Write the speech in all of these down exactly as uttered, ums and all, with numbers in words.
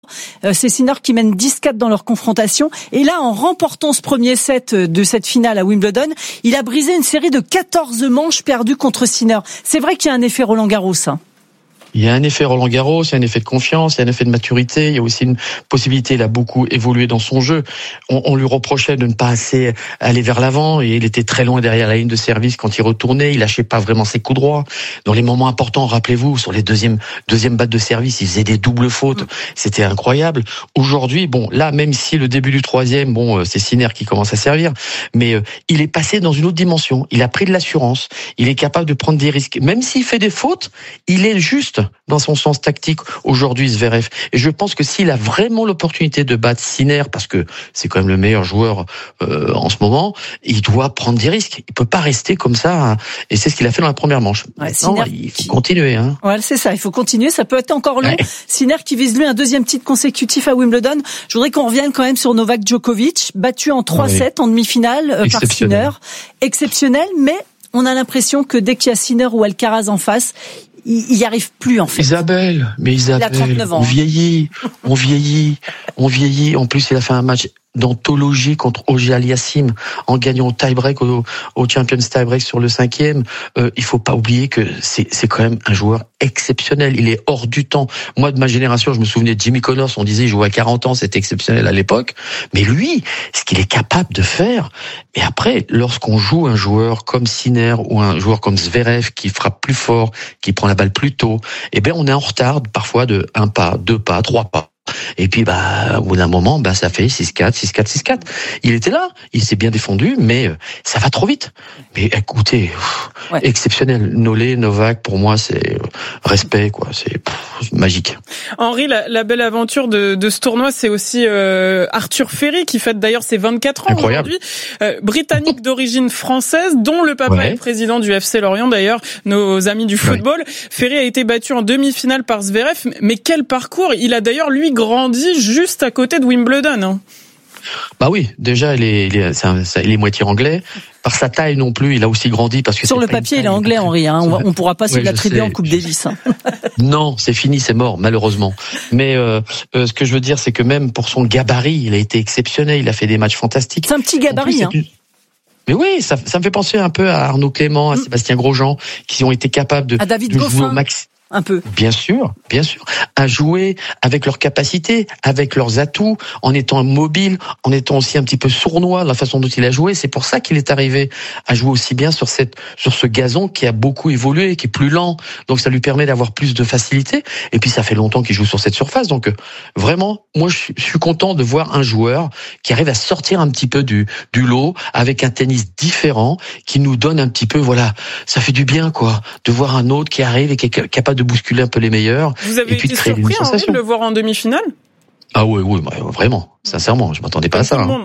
Euh, c'est Sinner qui mène dix quatre dans leur confrontation. Et là, en remportant ce premier set de cette finale à Wimbledon, il a brisé une série de quatorze manches perdues contre Sinner. C'est vrai qu'il y a un effet Roland Garros, hein. Il y a un effet Roland Garros, il y a un effet de confiance, il y a un effet de maturité, il y a aussi une possibilité, il a beaucoup évolué dans son jeu. On, on lui reprochait de ne pas assez aller vers l'avant et il était très loin derrière la ligne de service quand il retournait, il lâchait pas vraiment ses coups droits. Dans les moments importants, rappelez-vous, sur les deuxièmes, deuxièmes battes de service, il faisait des doubles fautes. C'était incroyable. Aujourd'hui, bon, là, même si le début du troisième, bon, c'est Sinner qui commence à servir, mais euh, il est passé dans une autre dimension. Il a pris de l'assurance, il est capable de prendre des risques. Même s'il fait des fautes, il est juste dans son sens tactique aujourd'hui, Zverev. Et je pense que s'il a vraiment l'opportunité de battre Sinner, parce que c'est quand même le meilleur joueur euh, en ce moment, il doit prendre des risques. Il peut pas rester comme ça. Hein. Et c'est ce qu'il a fait dans la première manche. Ouais, non, Sinner il faut qui... continuer. Hein. Ouais, c'est ça. Il faut continuer. Ça peut être encore long. Ouais. Sinner qui vise lui un deuxième titre consécutif à Wimbledon. Je voudrais qu'on revienne quand même sur Novak Djokovic, battu en trois sept oui. en demi-finale euh, par Sinner. Exceptionnel, mais on a l'impression que dès qu'il y a Sinner ou Alcaraz en face, il n'y arrive plus, en fait. Isabelle, mais Isabelle, il a trente-neuf ans. on vieillit, on vieillit, on vieillit. En plus, il a fait un match d'anthologie contre Auger-Aliassime en gagnant au tie-break, au, au Champions tie-break sur le cinquième. Euh, il faut pas oublier que c'est, c'est quand même un joueur exceptionnel. Il est hors du temps. Moi, de ma génération, je me souvenais de Jimmy Connors. On disait, il jouait à quarante ans, c'était exceptionnel à l'époque. Mais lui, ce qu'il est capable de faire. Et après, lorsqu'on joue un joueur comme Sinner ou un joueur comme Zverev qui frappe plus fort, qui prend la balle plus tôt, eh ben, on est en retard parfois de un pas, deux pas, trois pas. Et puis, bah, au bout d'un moment, bah, ça fait six quatre, six quatre, six quatre. Il était là, il s'est bien défendu, mais ça va trop vite. Mais écoutez, pff, ouais. exceptionnel. Nolé, Novak, pour moi, c'est respect, quoi. C'est pff, magique. Henri, la, la belle aventure de, de ce tournoi, c'est aussi euh, Arthur Ferry, qui fête d'ailleurs ses vingt-quatre ans Incroyable. aujourd'hui. Euh, britannique d'origine française, dont le papa ouais. est président du F C Lorient, d'ailleurs, nos amis du football. Ouais. Ferry a été battu en demi-finale par Zverev, mais quel parcours! Il a d'ailleurs, lui, grandi juste à côté de Wimbledon. Hein. Bah oui, déjà il est, il est, c'est un, il est moitié anglais. Par sa taille non plus, il a aussi grandi parce que sur le papier il est anglais, Henri. Hein. On, on pourra pas se ouais, l'attribuer en Coupe Davis. Hein. Non, c'est fini, c'est mort malheureusement. Mais euh, euh, ce que je veux dire, c'est que même pour son gabarit, il a été exceptionnel. Il a fait des matchs fantastiques. C'est un petit gabarit. Plus, hein. Une... Mais oui, ça, ça me fait penser un peu à Arnaud Clément, à mmh. Sébastien Grosjean, qui ont été capables de, à David de Goffin. jouer au max. Un peu. Bien sûr, bien sûr. À jouer avec leurs capacités, avec leurs atouts, en étant mobile, en étant aussi un petit peu sournois dans la façon dont il a joué. C'est pour ça qu'il est arrivé à jouer aussi bien sur cette, sur ce gazon qui a beaucoup évolué, qui est plus lent. Donc ça lui permet d'avoir plus de facilité. Et puis ça fait longtemps qu'il joue sur cette surface. Donc euh, vraiment, moi je suis, je suis content de voir un joueur qui arrive à sortir un petit peu du, du lot avec un tennis différent, qui nous donne un petit peu, voilà, ça fait du bien quoi, de voir un autre qui arrive et qui est capable de de bousculer un peu les meilleurs. Vous avez et puis été de créer surpris, une sensation. Henri, de le voir en demi-finale? Ah oui, oui, vraiment, sincèrement, je m'attendais pas à ça. Hein.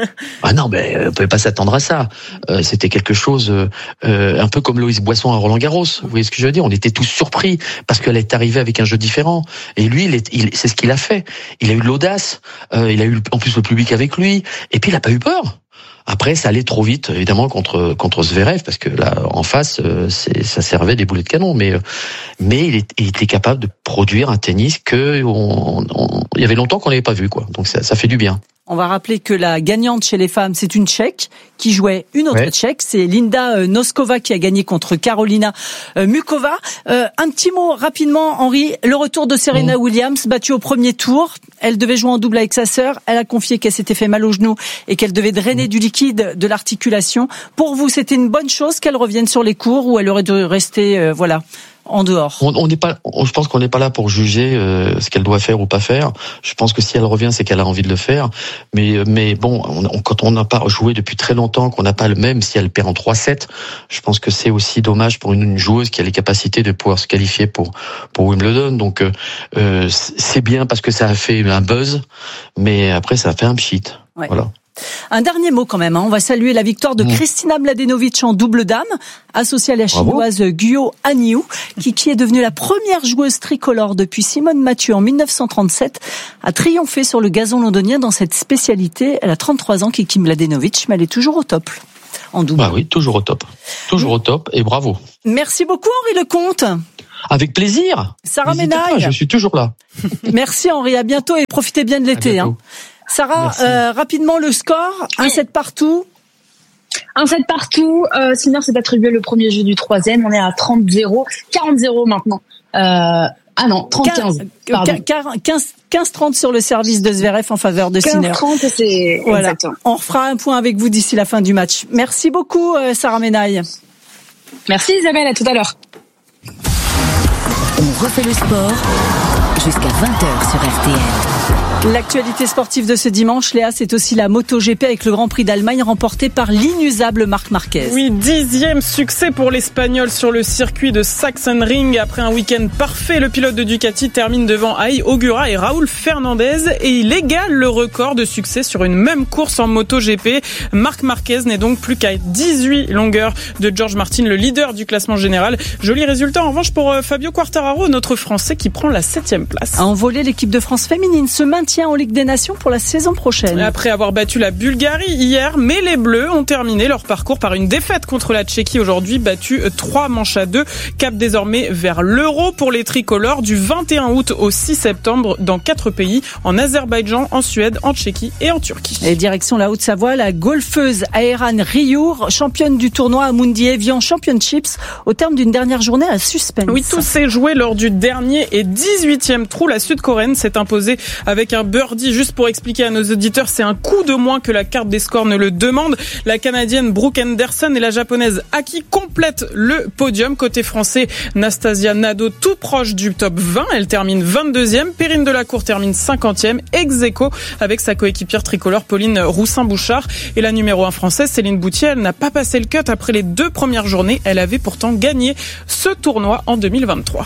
Ah non, mais on pouvait pas s'attendre à ça. Euh, c'était quelque chose euh, un peu comme Loïs Boisson à Roland-Garros. Vous voyez ce que je veux dire? On était tous surpris parce qu'elle est arrivée avec un jeu différent. Et lui, il est, il, c'est ce qu'il a fait. Il a eu de l'audace. Euh, il a eu en plus le public avec lui. Et puis il a pas eu peur. Après, ça allait trop vite, évidemment, contre contre Zverev, parce que là, en face, c'est, ça servait des boulets de canon. Mais mais il, est, il était capable de produire un tennis que on, on, il y avait longtemps qu'on n'avait pas vu, quoi. Donc ça, ça fait du bien. On va rappeler que la gagnante chez les femmes, c'est une Tchèque qui jouait une autre ouais. Tchèque. C'est Linda Noskova qui a gagné contre Karolina Mukova. Euh, un petit mot rapidement, Henri. Le retour de Serena mmh. Williams, battue au premier tour. Elle devait jouer en double avec sa sœur. Elle a confié qu'elle s'était fait mal au genou et qu'elle devait drainer mmh. du liquide de l'articulation. Pour vous, c'était une bonne chose qu'elle revienne sur les cours ou elle aurait dû rester, euh, voilà, en dehors? On n'est pas, on, je pense qu'on n'est pas là pour juger euh, ce qu'elle doit faire ou pas faire. Je pense que si elle revient, c'est qu'elle a envie de le faire. Mais, mais bon, on, on, quand on n'a pas joué depuis très longtemps, qu'on n'a pas le même, si elle perd en trois sept, je pense que c'est aussi dommage pour une, une joueuse qui a les capacités de pouvoir se qualifier pour pour Wimbledon. Donc euh, c'est bien parce que ça a fait un buzz, mais après ça a fait un pchit. Ouais. Voilà. Un dernier mot quand même, hein. On va saluer la victoire de mmh. Kristina Mladenovic en double dame, associée à la chinoise Guo Hanyu, qui, qui est devenue la première joueuse tricolore depuis Simone Mathieu en dix-neuf cent trente-sept, a triomphé sur le gazon londonien dans cette spécialité. Elle a trente-trois ans, Kiki Mladenovic, mais elle est toujours au top en double. Bah oui, toujours au top. Toujours mmh. au top et bravo. Merci beaucoup Henri Lecomte. Avec plaisir. Sarah Menaille. Je suis toujours là. Merci Henri, à bientôt et profitez bien de l'été. Hein. Sarah, euh, rapidement le score, un sept partout. Un sept partout, euh, Sinner s'est attribué le premier jeu du troisième, on est à trente zéro, quarante zéro maintenant. Euh, ah non, trente quinze. quinze trente sur le service de Zverev en faveur de Sinner. quinze trente, c'est voilà. Exactement. On refera un point avec vous d'ici la fin du match. Merci beaucoup Sarah Menaille. Merci Isabelle, à tout à l'heure. On refait le sport jusqu'à vingt heures sur R T L. L'actualité sportive de ce dimanche, Léa, c'est aussi la MotoGP avec le Grand Prix d'Allemagne remporté par l'inusable Marc Marquez. Oui, dixième succès pour l'Espagnol sur le circuit de Sachsenring. Après un week-end parfait, le pilote de Ducati termine devant Ai Ogura et Raúl Fernandez et il égale le record de succès sur une même course en MotoGP. Marc Marquez n'est donc plus qu'à dix-huit longueurs de George Martin, le leader du classement général. Joli résultat en revanche pour Fabio Quartararo, notre Français qui prend la septième place. En volée, l'équipe de France féminine se maintient en Ligue des Nations pour la saison prochaine. Après avoir battu la Bulgarie hier, mais les Bleus ont terminé leur parcours par une défaite contre la Tchéquie aujourd'hui, battue trois manches à deux. Cap désormais vers l'Euro pour les tricolores du vingt et un août au six septembre dans quatre pays, en Azerbaïdjan, en Suède, en Tchéquie et en Turquie. Et direction la Haute-Savoie, la golfeuse Aéran Riour, championne du tournoi Amundi Evian Championships, au terme d'une dernière journée à suspense. Oui, tout s'est joué lors du dernier et dix-huitième trou. La Sud-Coréenne s'est imposée avec un Un birdie, juste pour expliquer à nos auditeurs, c'est un coup de moins que la carte des scores ne le demande. La Canadienne Brooke Henderson et la Japonaise Aki complètent le podium. Côté français, Nastasia Nadeau tout proche du top vingt. Elle termine vingt-deuxième. Perrine Delacour termine cinquantième. Ex-aequo avec sa coéquipière tricolore Pauline Roussin-Bouchard. Et la numéro un française, Céline Boutier, elle n'a pas passé le cut après les deux premières journées. Elle avait pourtant gagné ce tournoi en deux mille vingt-trois.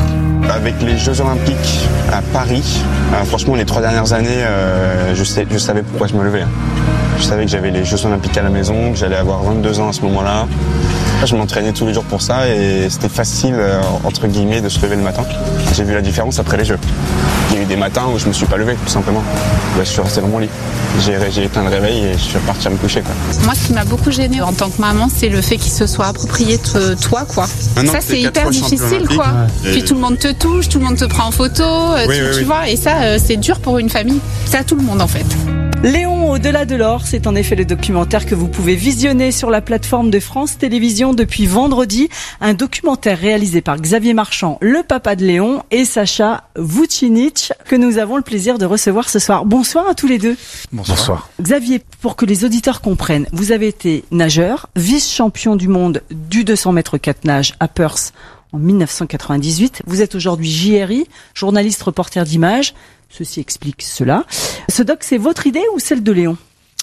Avec les Jeux Olympiques à Paris, euh, franchement les trois dernières années, euh, je, sais, je savais pourquoi je me levais. Je savais que j'avais les Jeux Olympiques à la maison, que j'allais avoir vingt-deux ans à ce moment-là. Je m'entraînais tous les jours pour ça et c'était facile, euh, entre guillemets, de se lever le matin. J'ai vu la différence après les Jeux. Il y a eu des matins où je me suis pas levé, tout simplement. Bah, je suis resté dans mon lit. J'ai, j'ai éteint le réveil et je suis reparti à me coucher, quoi. Moi, ce qui m'a beaucoup gênée en tant que maman, c'est le fait qu'il se soit approprié de toi, quoi. Maintenant, ça, c'est hyper difficile, quoi. Ouais. Puis tout le monde te touche, tout le monde te prend en photo, oui, tu, oui, tu oui. vois. Et ça, euh, c'est dur pour une famille. C'est à tout le monde, en fait. Léon, au-delà de l'or, c'est en effet le documentaire que vous pouvez visionner sur la plateforme de France Télévisions depuis vendredi. Un documentaire réalisé par Xavier Marchand, le papa de Léon, et Sacha Vucinic, que nous avons le plaisir de recevoir ce soir. Bonsoir à tous les deux. Bonsoir. Bonsoir. Xavier, pour que les auditeurs comprennent, vous avez été nageur, vice-champion du monde du deux cents mètres quatre nage à Perth en dix-neuf cent quatre-vingt-dix-huit. Vous êtes aujourd'hui J R I, journaliste reporter d'images. Ceci explique cela. Ce doc, c'est votre idée ou celle de Léon ?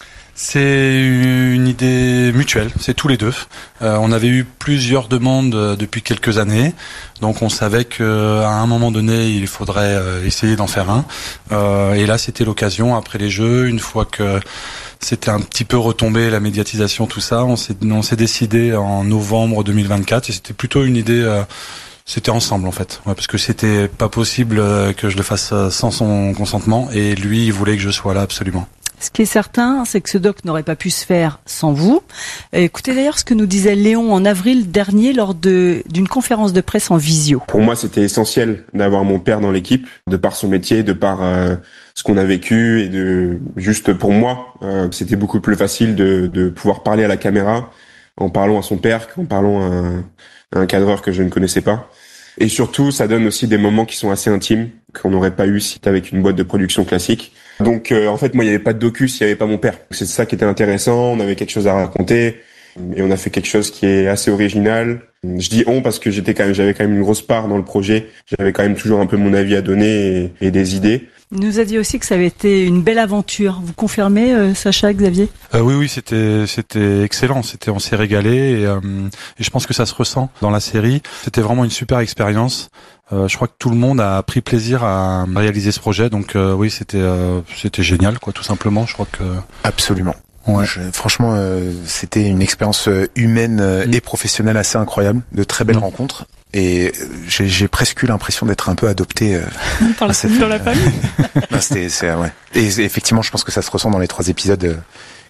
C'est une idée mutuelle, c'est tous les deux. Euh, on avait eu plusieurs demandes depuis quelques années, donc on savait qu'à un moment donné, il faudrait essayer d'en faire un. Euh, et là, c'était l'occasion, après les Jeux, une fois que c'était un petit peu retombé, la médiatisation, tout ça, on s'est, on s'est décidé en novembre deux mille vingt-quatre, et c'était plutôt une idée... Euh, C'était ensemble en fait, ouais, parce que c'était pas possible que je le fasse sans son consentement et lui il voulait que je sois là absolument. Ce qui est certain, c'est que ce doc n'aurait pas pu se faire sans vous. Écoutez d'ailleurs ce que nous disait Léon en avril dernier lors de, d'une conférence de presse en visio. Pour moi, c'était essentiel d'avoir mon père dans l'équipe, de par son métier, de par euh, ce qu'on a vécu et de juste pour moi, euh, c'était beaucoup plus facile de, de pouvoir parler à la caméra en parlant à son père qu'en parlant à un, à un cadreur que je ne connaissais pas. Et surtout, ça donne aussi des moments qui sont assez intimes, qu'on n'aurait pas eu si c'était avec une boîte de production classique. Donc, euh, en fait, moi, il n'y avait pas de docu s'il n'y avait pas mon père. C'est ça qui était intéressant, on avait quelque chose à raconter, et on a fait quelque chose qui est assez original. Je dis on parce que j'étais quand même, j'avais quand même une grosse part dans le projet, j'avais quand même toujours un peu mon avis à donner et, et des idées. Il nous a dit aussi que ça avait été une belle aventure. Vous confirmez, euh, Sacha, Xavier ? euh, Oui, oui, c'était c'était excellent. C'était, on s'est régalé et, euh, et je pense que ça se ressent dans la série. C'était vraiment une super expérience. Euh, je crois que tout le monde a pris plaisir à réaliser ce projet. Donc euh, oui, c'était euh, c'était génial, quoi, tout simplement. Je crois que absolument. Ouais. Je, franchement, euh, c'était une expérience humaine euh, mmh. et professionnelle assez incroyable, de très belles mmh. rencontres. Et j'ai, j'ai presque eu l'impression d'être un peu adopté euh, par la, cette... dans la famille. Non, c'était, c'est, ouais. Et effectivement, je pense que ça se ressent dans les trois épisodes euh,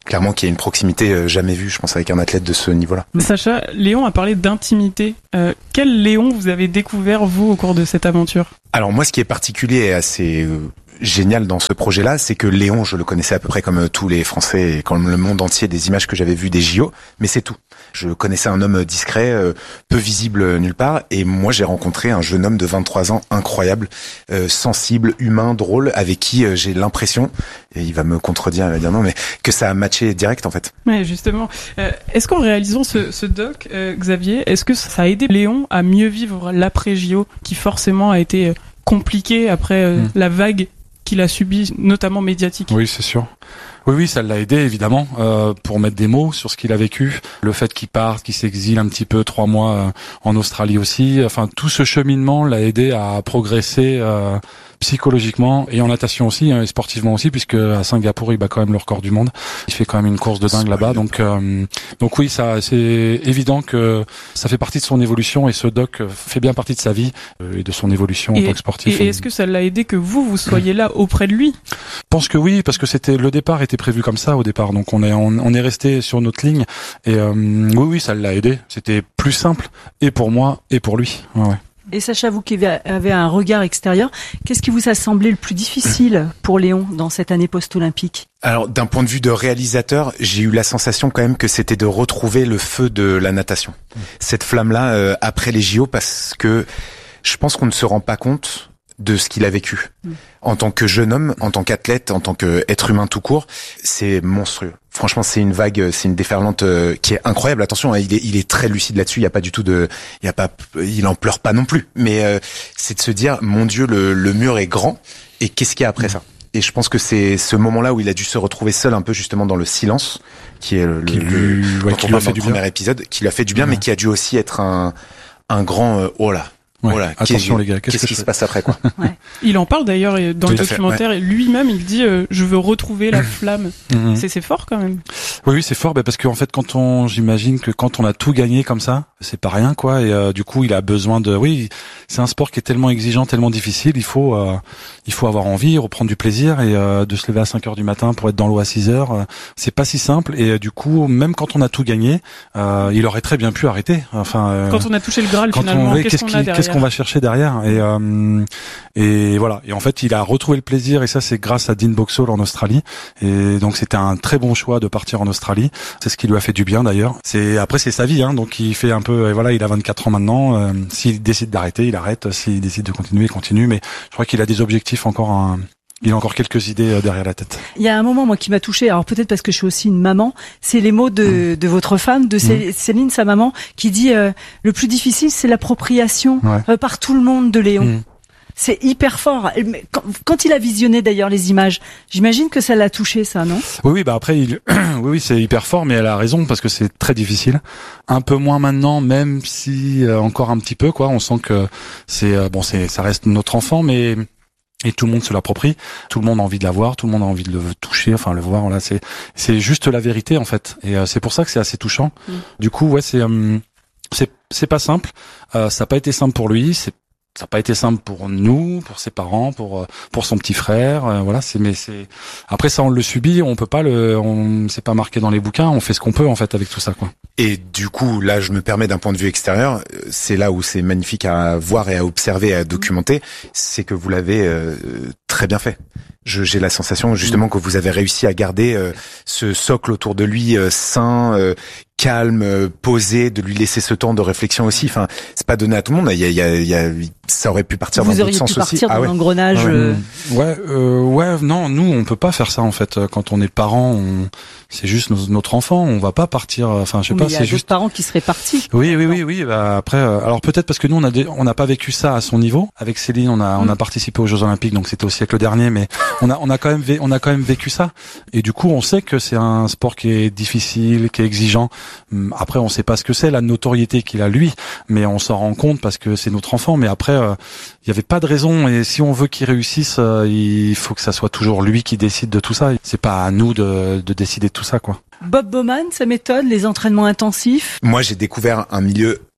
clairement qu'il y a une proximité jamais vue, je pense, avec un athlète de ce niveau-là. Sacha, Léon a parlé d'intimité. Euh, quel Léon vous avez découvert, vous, au cours de cette aventure ? Alors moi, ce qui est particulier et assez euh, génial dans ce projet-là, c'est que Léon, je le connaissais à peu près comme tous les Français et comme le monde entier des images que j'avais vues des J O, mais c'est tout. Je connaissais un homme discret, euh, peu visible nulle part, et moi j'ai rencontré un jeune homme de vingt-trois ans incroyable, euh, sensible, humain, drôle, avec qui euh, j'ai l'impression, et il va me contredire, il va dire non, mais que ça a matché direct en fait. Ouais, justement. Euh, est-ce qu'en réalisant ce, ce doc, euh, Xavier, est-ce que ça a aidé Léon à mieux vivre l'après-J O, qui forcément a été compliqué après euh, mmh. la vague qu'il a subie, notamment médiatique ? Oui, c'est sûr. Oui, oui, ça l'a aidé évidemment euh, pour mettre des mots sur ce qu'il a vécu, le fait qu'il parte, qu'il s'exile un petit peu trois mois euh, en Australie aussi. Enfin, tout ce cheminement l'a aidé à progresser euh, psychologiquement et en natation aussi, hein, et sportivement aussi, puisque à Singapour il bat quand même le record du monde. Il fait quand même une course de dingue là-bas. Donc, euh, donc oui, ça, c'est évident que ça fait partie de son évolution et ce doc fait bien partie de sa vie euh, et de son évolution et, en tant que sportif. Et est-ce que ça l'a aidé que vous vous soyez là auprès de lui ? Je pense que oui, parce que c'était le départ était prévu comme ça au départ. Donc on est on, on est resté sur notre ligne et euh, oui oui ça l'a aidé. C'était plus simple et pour moi et pour lui. Ouais, ouais. Et Sacha, vous qui avez un regard extérieur, qu'est-ce qui vous a semblé le plus difficile pour Léon dans cette année post-olympique ? Alors, d'un point de vue de réalisateur, j'ai eu la sensation quand même que c'était de retrouver le feu de la natation. Cette flamme-là, euh, après les J O, parce que je pense qu'on ne se rend pas compte de ce qu'il a vécu. En tant que jeune homme, en tant qu'athlète, en tant qu'être humain tout court, c'est monstrueux. Franchement, c'est une vague, c'est une déferlante euh, qui est incroyable. Attention, hein, il est, il est très lucide là-dessus. Il y a pas du tout de, il y a pas, il en pleure pas non plus. Mais euh, c'est de se dire, mon Dieu, le, le mur est grand. Et qu'est-ce qu'il y a après ça ? Et je pense que c'est ce moment-là où il a dû se retrouver seul, un peu justement dans le silence, qui est le, qui le, lui, le ouais, quand on parle dans le premier épisode, qui lui a fait du bien, ouais. mais qui a dû aussi être un, un grand, euh, oh là. Ouais, voilà, attention les gars, qu'est-ce, qu'est-ce qui se passe après quoi ? Ouais. Il en parle d'ailleurs dans Tout le documentaire, fait, ouais. lui-même il dit euh, je veux retrouver la flamme. Mmh. C'est, c'est fort quand même. Oui, oui, c'est fort, bah, parce qu'en fait quand on, j'imagine que quand on a tout gagné comme ça, c'est pas rien quoi, et euh, du coup il a besoin de, oui, c'est un sport qui est tellement exigeant, tellement difficile, il faut, euh, il faut avoir envie, reprendre du plaisir et euh, de se lever à cinq heures du matin pour être dans l'eau à six heures, euh, c'est pas si simple et euh, du coup même quand on a tout gagné, euh, il aurait très bien pu arrêter. Enfin, euh, quand on a touché le Graal finalement, on, oui, qu'est-ce, qu'est-ce qu'on qui, a derrière ? Qu'est-ce qu'on va chercher derrière ? Et euh, et voilà. Et en fait, il a retrouvé le plaisir. Et ça, c'est grâce à Dean Boxall en Australie. Et donc, c'était un très bon choix de partir en Australie. C'est ce qui lui a fait du bien d'ailleurs. C'est après, c'est sa vie. Hein, donc, il fait un peu. Et voilà, il a vingt-quatre ans maintenant. Euh, s'il décide d'arrêter, il arrête. S'il décide de continuer, il continue. Mais je crois qu'il a des objectifs encore. Un, Il a encore quelques idées derrière la tête. Il y a un moment, moi, qui m'a touchée, alors peut-être parce que je suis aussi une maman, c'est les mots de, mmh. de votre femme, de mmh. Céline, sa maman, qui dit euh, « Le plus difficile, c'est l'appropriation ouais. euh, par tout le monde de Léon mmh. ». C'est hyper fort. Quand, quand il a visionné d'ailleurs les images, j'imagine que ça l'a touché, ça, non ? Oui, oui, bah après, il... oui, oui, c'est hyper fort, mais elle a raison parce que c'est très difficile. Un peu moins maintenant, même si euh, encore un petit peu, quoi. On sent que c'est euh, bon, c'est ça reste notre enfant, mais et tout le monde se l'approprie, tout le monde a envie de la voir, tout le monde a envie de le toucher, enfin le voir. Là, c'est c'est juste la vérité en fait, et euh, c'est pour ça que c'est assez touchant. Mmh. Du coup, ouais, c'est euh, c'est c'est pas simple. Euh, ça n'a pas été simple pour lui. C'est Ça n'a pas été simple pour nous, pour ses parents, pour pour son petit frère, euh, voilà. C'est mais c'est après ça on le subit, on peut pas le, on c'est pas marqué dans les bouquins, on fait ce qu'on peut en fait avec tout ça quoi. Et du coup là je me permets d'un point de vue extérieur, c'est là où c'est magnifique à voir et à observer, et à documenter, c'est que vous l'avez euh, très bien fait. Je, j'ai la sensation justement que vous avez réussi à garder euh, ce socle autour de lui euh, sain, euh, calme, euh, posé, de lui laisser ce temps de réflexion aussi. Enfin, c'est pas donné à tout le monde. Il y a, il y a, il y a ça aurait pu partir vous dans d'autres sens aussi. Vous auriez pu partir ah dans ouais. l'engrenage. Ah ouais, euh... ouais, euh, ouais, non, nous on peut pas faire ça en fait. Quand on est parent, on... c'est juste nos, notre enfant. On va pas partir. Enfin, je sais Mais pas. il y a c'est d'autres juste parents qui seraient partis. Oui, oui, oui, oui. Bah, après, euh, alors peut-être parce que nous on a des... on n'a pas vécu ça à son niveau. Avec Céline, on a mm. on a participé aux Jeux Olympiques, donc c'était au siècle dernier, mais on a on a quand même vé... on a quand même vécu ça. Et du coup, on sait que c'est un sport qui est difficile, qui est exigeant. Après, on sait pas ce que c'est la notoriété qu'il a lui, mais on s'en rend compte parce que c'est notre enfant. Mais après, il euh, y avait pas de raison. Et si on veut qu'il réussisse, euh, il faut que ça soit toujours lui qui décide de tout ça. C'est pas à nous de, de décider de tout ça, quoi. Bob Bowman, sa méthode, les entraînements intensifs. Moi, j'ai découvert un milieu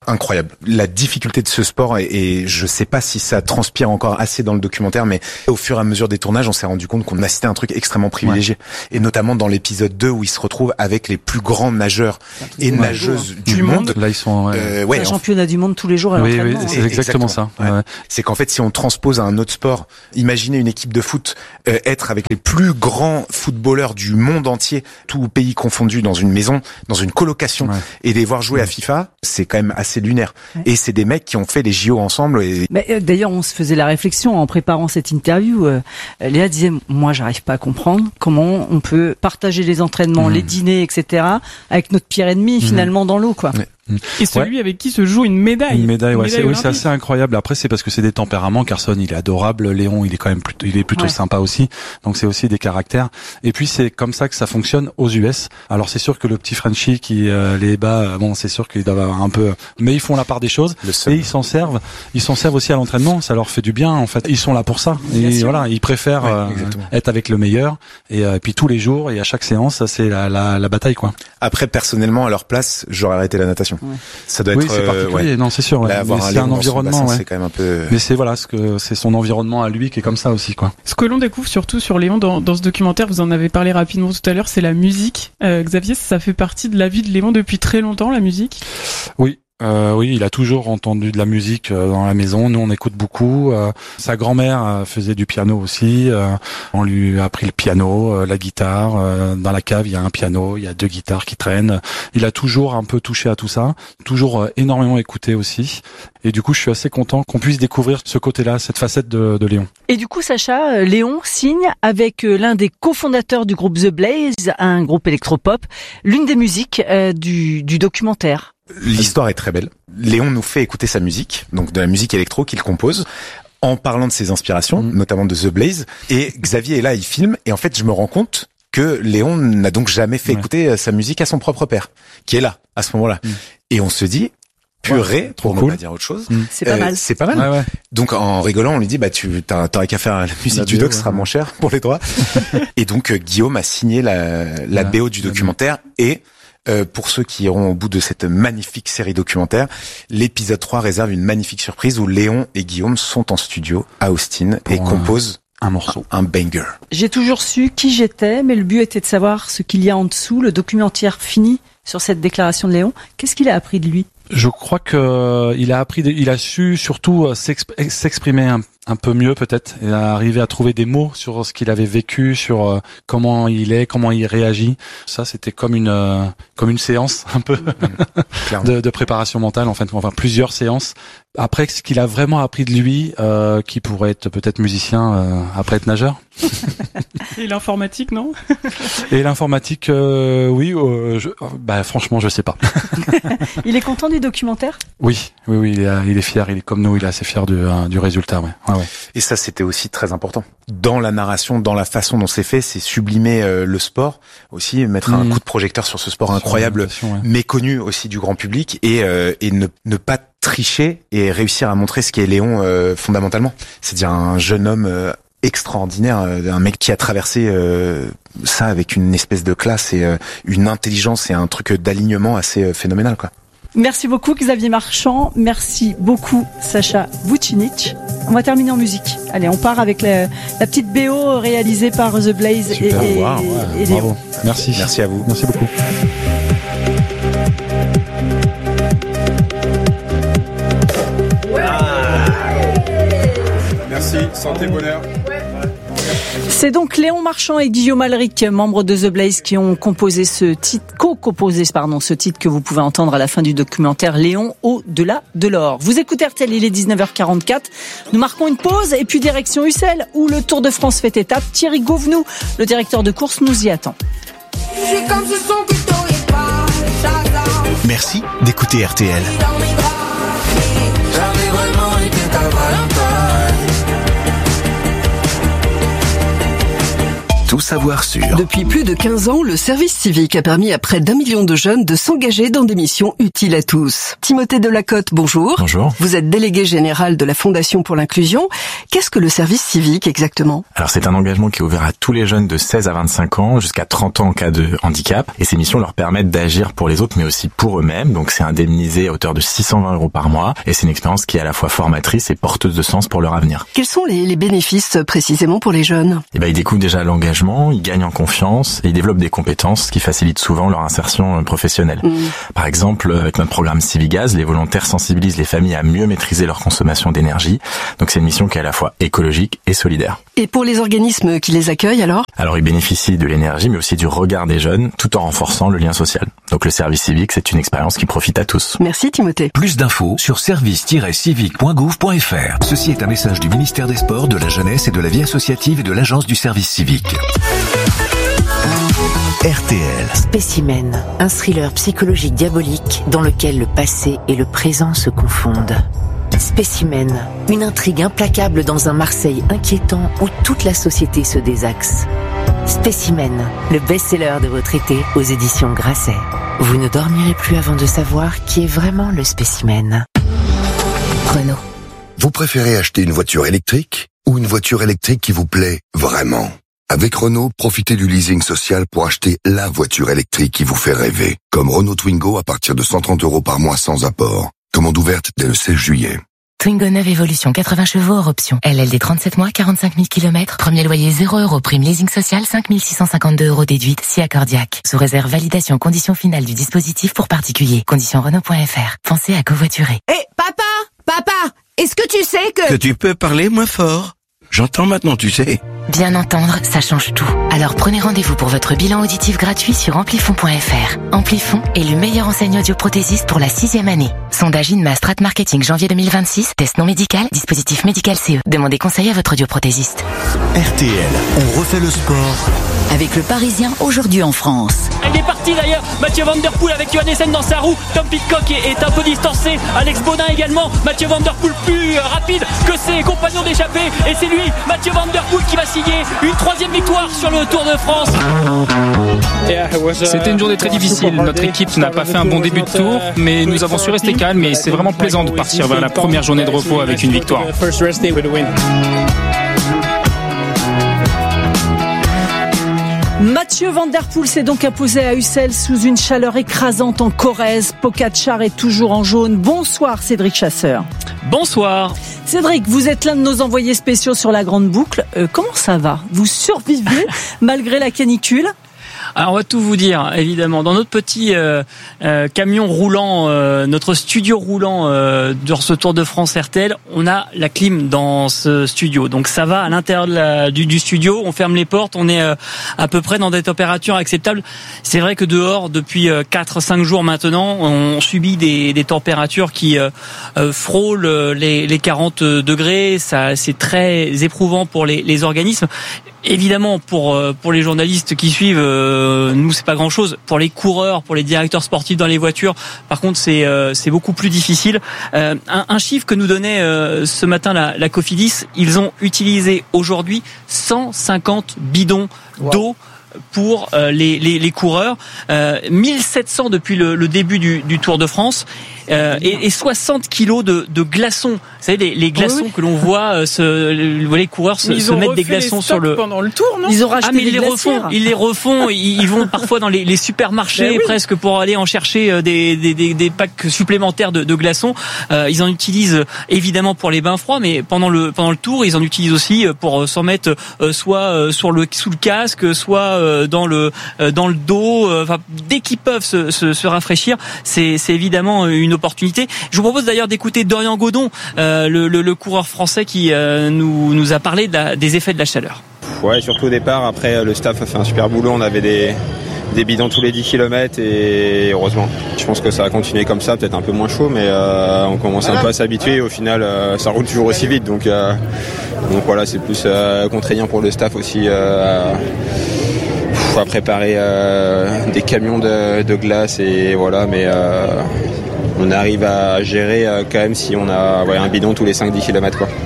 incroyable. La difficulté de ce sport, et, et je sais pas si ça transpire encore assez dans le documentaire, mais au fur et à mesure des tournages, on s'est rendu compte qu'on assistait à un truc extrêmement privilégié. Ouais. Et notamment dans l'épisode deux où ils se retrouvent avec les plus grands nageurs et ouais, nageuses du, du monde. Là, ils sont, ouais. Euh, ouais, un championnat du monde tous les jours à oui, l'entraînement. Oui, c'est exactement, exactement ça. Ouais. Ouais. C'est qu'en fait, si on transpose à un autre sport, imaginez une équipe de foot euh, être avec les plus grands footballeurs du monde entier, tout pays confondu, dans une maison, dans une colocation, ouais. et les voir jouer ouais. à FIFA, c'est quand même assez lunaire. Ouais. Et c'est des mecs qui ont fait les J O ensemble. Et... Mais, euh, d'ailleurs, on se faisait la réflexion en préparant cette interview. Euh, Léa disait, moi, j'arrive pas à comprendre comment on peut partager les entraînements, mmh. les dîners, et cetera, avec notre pire ennemi, mmh. finalement, dans l'eau, quoi. Ouais. Et celui ouais. avec qui se joue une médaille. Une médaille, une ouais. médaille c'est, oui, c'est assez incroyable. Après, c'est parce que c'est des tempéraments. Carson, il est adorable. Léon, il est quand même plutôt, il est plutôt ouais. sympa aussi. Donc, c'est aussi des caractères. Et puis, c'est comme ça que ça fonctionne aux U S. Alors, c'est sûr que le petit Frenchie qui euh, les bat, bon, c'est sûr qu'ils doivent avoir un peu, mais ils font la part des choses. Et ils s'en servent. Ils s'en servent aussi à l'entraînement. Ça leur fait du bien, en fait. Ils sont là pour ça. Et bien voilà, ils préfèrent ouais, euh, être avec le meilleur. Et, euh, et puis tous les jours et à chaque séance, ça, c'est la, la, la bataille, quoi. Après, personnellement, à leur place, j'aurais arrêté la natation. Ouais. Ça doit oui, c'est particulier. Euh, ouais. Non, c'est sûr. Ouais. Là, mais c'est un environnement. Bassin, ouais. C'est quand même un peu. Mais c'est voilà, ce que c'est son environnement à lui qui est comme ça aussi, quoi. Ce que l'on découvre surtout sur Léon dans, dans ce documentaire, vous en avez parlé rapidement tout à l'heure, c'est la musique. Euh, Xavier, ça fait partie de la vie de Léon depuis très longtemps, la musique. Oui. Euh, oui, il a toujours entendu de la musique euh, dans la maison. Nous, on écoute beaucoup. Euh, sa grand-mère euh, faisait du piano aussi. Euh, on lui a appris le piano, euh, la guitare. Euh, dans la cave, il y a un piano, il y a deux guitares qui traînent. Il a toujours un peu touché à tout ça. Toujours euh, énormément écouté aussi. Et du coup, je suis assez content qu'on puisse découvrir ce côté-là, cette facette de, de Léon. Et du coup, Sacha, euh, Léon signe avec euh, l'un des cofondateurs du groupe The Blaze, un groupe électropop, l'une des musiques euh, du, du documentaire. L'histoire est très belle. Léon nous fait écouter sa musique, donc de la musique électro qu'il compose, en parlant de ses inspirations, mmh. notamment de The Blaze. Et Xavier est là, il filme, et en fait, je me rends compte que Léon n'a donc jamais fait ouais. écouter sa musique à son propre père, qui est là, à ce moment-là. Mmh. Et on se dit, purée, ouais, pour ne cool. pas dire autre chose. Mmh. C'est pas euh, mal. C'est pas mal. Ouais, ouais. Donc, en rigolant, on lui dit, bah, tu, t'as, t'aurais qu'à faire la musique la du doc, ouais. ce sera moins cher pour les droits. Et donc, euh, Guillaume a signé la, la ouais. B O du documentaire et, Euh, pour ceux qui iront au bout de cette magnifique série documentaire, l'épisode trois réserve une magnifique surprise où Léon et Guillaume sont en studio à Austin pour et un, composent un morceau, un, un banger. J'ai toujours su qui j'étais, mais le but était de savoir ce qu'il y a en dessous. Le documentaire finit sur cette déclaration de Léon. Qu'est-ce qu'il a appris de lui ? Je crois que il a appris, il a su surtout s'exprimer un, un peu mieux peut-être, et arriver à trouver des mots sur ce qu'il avait vécu, sur euh, comment il est, comment il réagit. Ça, c'était comme une euh, comme une séance un peu de, de préparation mentale en fait, enfin plusieurs séances. Après, ce qu'il a vraiment appris de lui, euh, qui pourrait être peut-être musicien euh, après être nageur. Et l'informatique, non? Et l'informatique, euh, oui. Euh, je, bah franchement, je sais pas. Il est content du documentaire? Oui, oui, oui. Il est, il est fier. Il est comme nous. Il est assez fier du, euh, du résultat. Ouais. Ouais, ouais. Et ça, c'était aussi très important. Dans la narration, dans la façon dont c'est fait, c'est sublimer euh, le sport. Aussi mettre mmh. un coup de projecteur sur ce sport sur incroyable, ouais. méconnu aussi du grand public, et euh, et ne ne pas tricher et réussir à montrer ce qu'est Léon euh, fondamentalement. C'est-à-dire un jeune homme euh, extraordinaire, euh, un mec qui a traversé euh, ça avec une espèce de classe et euh, une intelligence et un truc d'alignement assez euh, phénoménal, quoi. Merci beaucoup Xavier Marchand, merci beaucoup Sacha Vucinic. On va terminer en musique. Allez, on part avec la, la petite B O réalisée par The Blaze. Super, et, wow, et, ouais, et Léon. Merci. Merci à vous. Merci beaucoup. Merci, santé, bonheur. C'est donc Léon Marchand et Guillaume Alric, membres de The Blaze, qui ont composé ce titre, co-composé, pardon, ce titre que vous pouvez entendre à la fin du documentaire Léon au-delà de l'or. Vous écoutez R T L, il est dix-neuf heures quarante-quatre. Nous marquons une pause et puis direction Ussel, où le Tour de France fait étape. Thierry Gouvenou, le directeur de course, nous y attend. Merci d'écouter R T L. tout savoir sur. Depuis plus de quinze ans, le service civique a permis à près d'un million de jeunes de s'engager dans des missions utiles à tous. Timothée Delacote, bonjour. Bonjour. Vous êtes délégué général de la Fondation pour l'inclusion. Qu'est-ce que le service civique exactement ? Alors c'est un engagement qui est ouvert à tous les jeunes de seize à vingt-cinq ans, jusqu'à trente ans en cas de handicap. Et ces missions leur permettent d'agir pour les autres, mais aussi pour eux-mêmes. Donc c'est indemnisé à hauteur de six cent vingt euros par mois. Et c'est une expérience qui est à la fois formatrice et porteuse de sens pour leur avenir. Quels sont les, les bénéfices précisément pour les jeunes ? Eh ben, ils découvrent déjà l'engagement, ils gagnent en confiance et ils développent des compétences qui facilitent souvent leur insertion professionnelle. Mmh. Par exemple, avec notre programme Civigaz, les volontaires sensibilisent les familles à mieux maîtriser leur consommation d'énergie. Donc c'est une mission qui est à la fois écologique et solidaire. Et pour les organismes qui les accueillent alors ? Alors ils bénéficient de l'énergie mais aussi du regard des jeunes tout en renforçant le lien social. Donc le service civique, c'est une expérience qui profite à tous. Merci Timothée. Plus d'infos sur service tiret civique point gouv point f r. Ceci est un message du ministère des Sports, de la Jeunesse et de la Vie associative et de l'Agence du service civique. R T L. Spécimen, un thriller psychologique diabolique dans lequel le passé et le présent se confondent. Spécimen, une intrigue implacable dans un Marseille inquiétant où toute la société se désaxe. Spécimen, le best-seller de votre été aux éditions Grasset. Vous ne dormirez plus avant de savoir qui est vraiment le spécimen. Renault. Vous préférez acheter une voiture électrique ou une voiture électrique qui vous plaît vraiment ? Avec Renault, profitez du leasing social pour acheter la voiture électrique qui vous fait rêver. Comme Renault Twingo à partir de cent trente euros par mois sans apport. Commande ouverte dès le seize juillet. Twingo neuve Evolution, quatre-vingts chevaux hors option. L L D trente-sept mois, quarante-cinq mille kilomètres. Premier loyer zéro euros. Prime leasing social, cinq mille six cent cinquante-deux euros déduite, si accordiaque. Sous réserve validation conditions finales du dispositif pour particuliers. Conditions Renault point f r. Pensez à covoiturer. Hé, hey, papa, papa, est-ce que tu sais que... Que tu peux parler moins fort. J'entends maintenant, tu sais. Bien entendre, ça change tout. Alors prenez rendez-vous pour votre bilan auditif gratuit sur amplifon point f r. Amplifon est le meilleur enseigne audioprothésiste pour la sixième année. Sondage INMA Strat Marketing janvier deux mille vingt-six. Test non médical, dispositif médical C E. Demandez conseil à votre audioprothésiste. R T L, on refait le sport. Avec le Parisien aujourd'hui en France. Il est parti d'ailleurs, Mathieu Van Der Poel avec Johan Essen dans sa roue. Tom Pidcock est, est un peu distancé, Alex Baudin également. Mathieu Van Der Poel plus rapide que ses compagnons d'échappée. Et c'est lui, Mathieu Van Der Poel, qui va signer une troisième victoire sur le Tour de France. C'était une journée très difficile. Notre équipe n'a pas fait un bon début de tour, mais nous avons su rester calmes et c'est vraiment plaisant de partir vers la première journée de repos avec une victoire. Mathieu Van Der Poel s'est donc imposé à Ussel sous une chaleur écrasante en Corrèze. Pogačar est toujours en jaune. Bonsoir Cédric Chasseur. Bonsoir. Cédric, vous êtes l'un de nos envoyés spéciaux sur la Grande Boucle. Euh, comment ça va ? Vous survivez malgré la canicule ? Alors on va tout vous dire, évidemment. Dans notre petit euh, euh, camion roulant, euh, notre studio roulant euh, dans ce Tour de France R T L, on a la clim dans ce studio. Donc ça va à l'intérieur de la, du, du studio, on ferme les portes, on est euh, à peu près dans des températures acceptables. C'est vrai que dehors, depuis euh, quatre à cinq jours maintenant, on subit des, des températures qui euh, euh, frôlent les, les quarante degrés. Ça, c'est très éprouvant pour les, les organismes. Évidemment, pour pour les journalistes qui suivent, euh, nous c'est pas grand chose. Pour les coureurs, pour les directeurs sportifs dans les voitures, par contre c'est euh, c'est beaucoup plus difficile. Euh, un, un chiffre que nous donnait euh, ce matin la, la Cofidis, ils ont utilisé aujourd'hui cent cinquante bidons wow. d'eau pour euh, les, les les coureurs, euh, mille sept cents depuis le, le début du, du Tour de France. Euh, et, et soixante kilos de, de glaçons. Vous savez, les, les glaçons oui, oui. que l'on voit, euh, se, les coureurs se, se mettre des glaçons sur le. Pendant le tour, non Ils ont racheté ah, mais des ils les refont. Ils les refont. ils, ils vont parfois dans les, les supermarchés oui. presque pour aller en chercher des, des, des, des packs supplémentaires de, de glaçons. Euh, ils en utilisent évidemment pour les bains froids, mais pendant le pendant le tour, ils en utilisent aussi pour s'en mettre euh, soit sur le sous le casque, soit euh, dans le euh, dans le dos. Enfin, euh, dès qu'ils peuvent se, se, se rafraîchir, c'est, c'est évidemment une opportunité. Je vous propose d'ailleurs d'écouter Dorian Godon, euh, le, le, le coureur français qui euh, nous, nous a parlé de la, des effets de la chaleur. Ouais, surtout au départ. Après, le staff a fait un super boulot. On avait des, des bidons tous les dix kilomètres et heureusement. Je pense que ça va continuer comme ça, peut-être un peu moins chaud, mais euh, on commence un peu à s'habituer. Au final, euh, ça roule toujours aussi vite. Donc, euh, donc voilà, c'est plus euh, contraignant pour le staff aussi. Euh, à préparer euh, des camions de, de glace et voilà, mais euh, on arrive à gérer euh, quand même si on a ouais, un bidon tous les cinq à dix kilomètres quoi.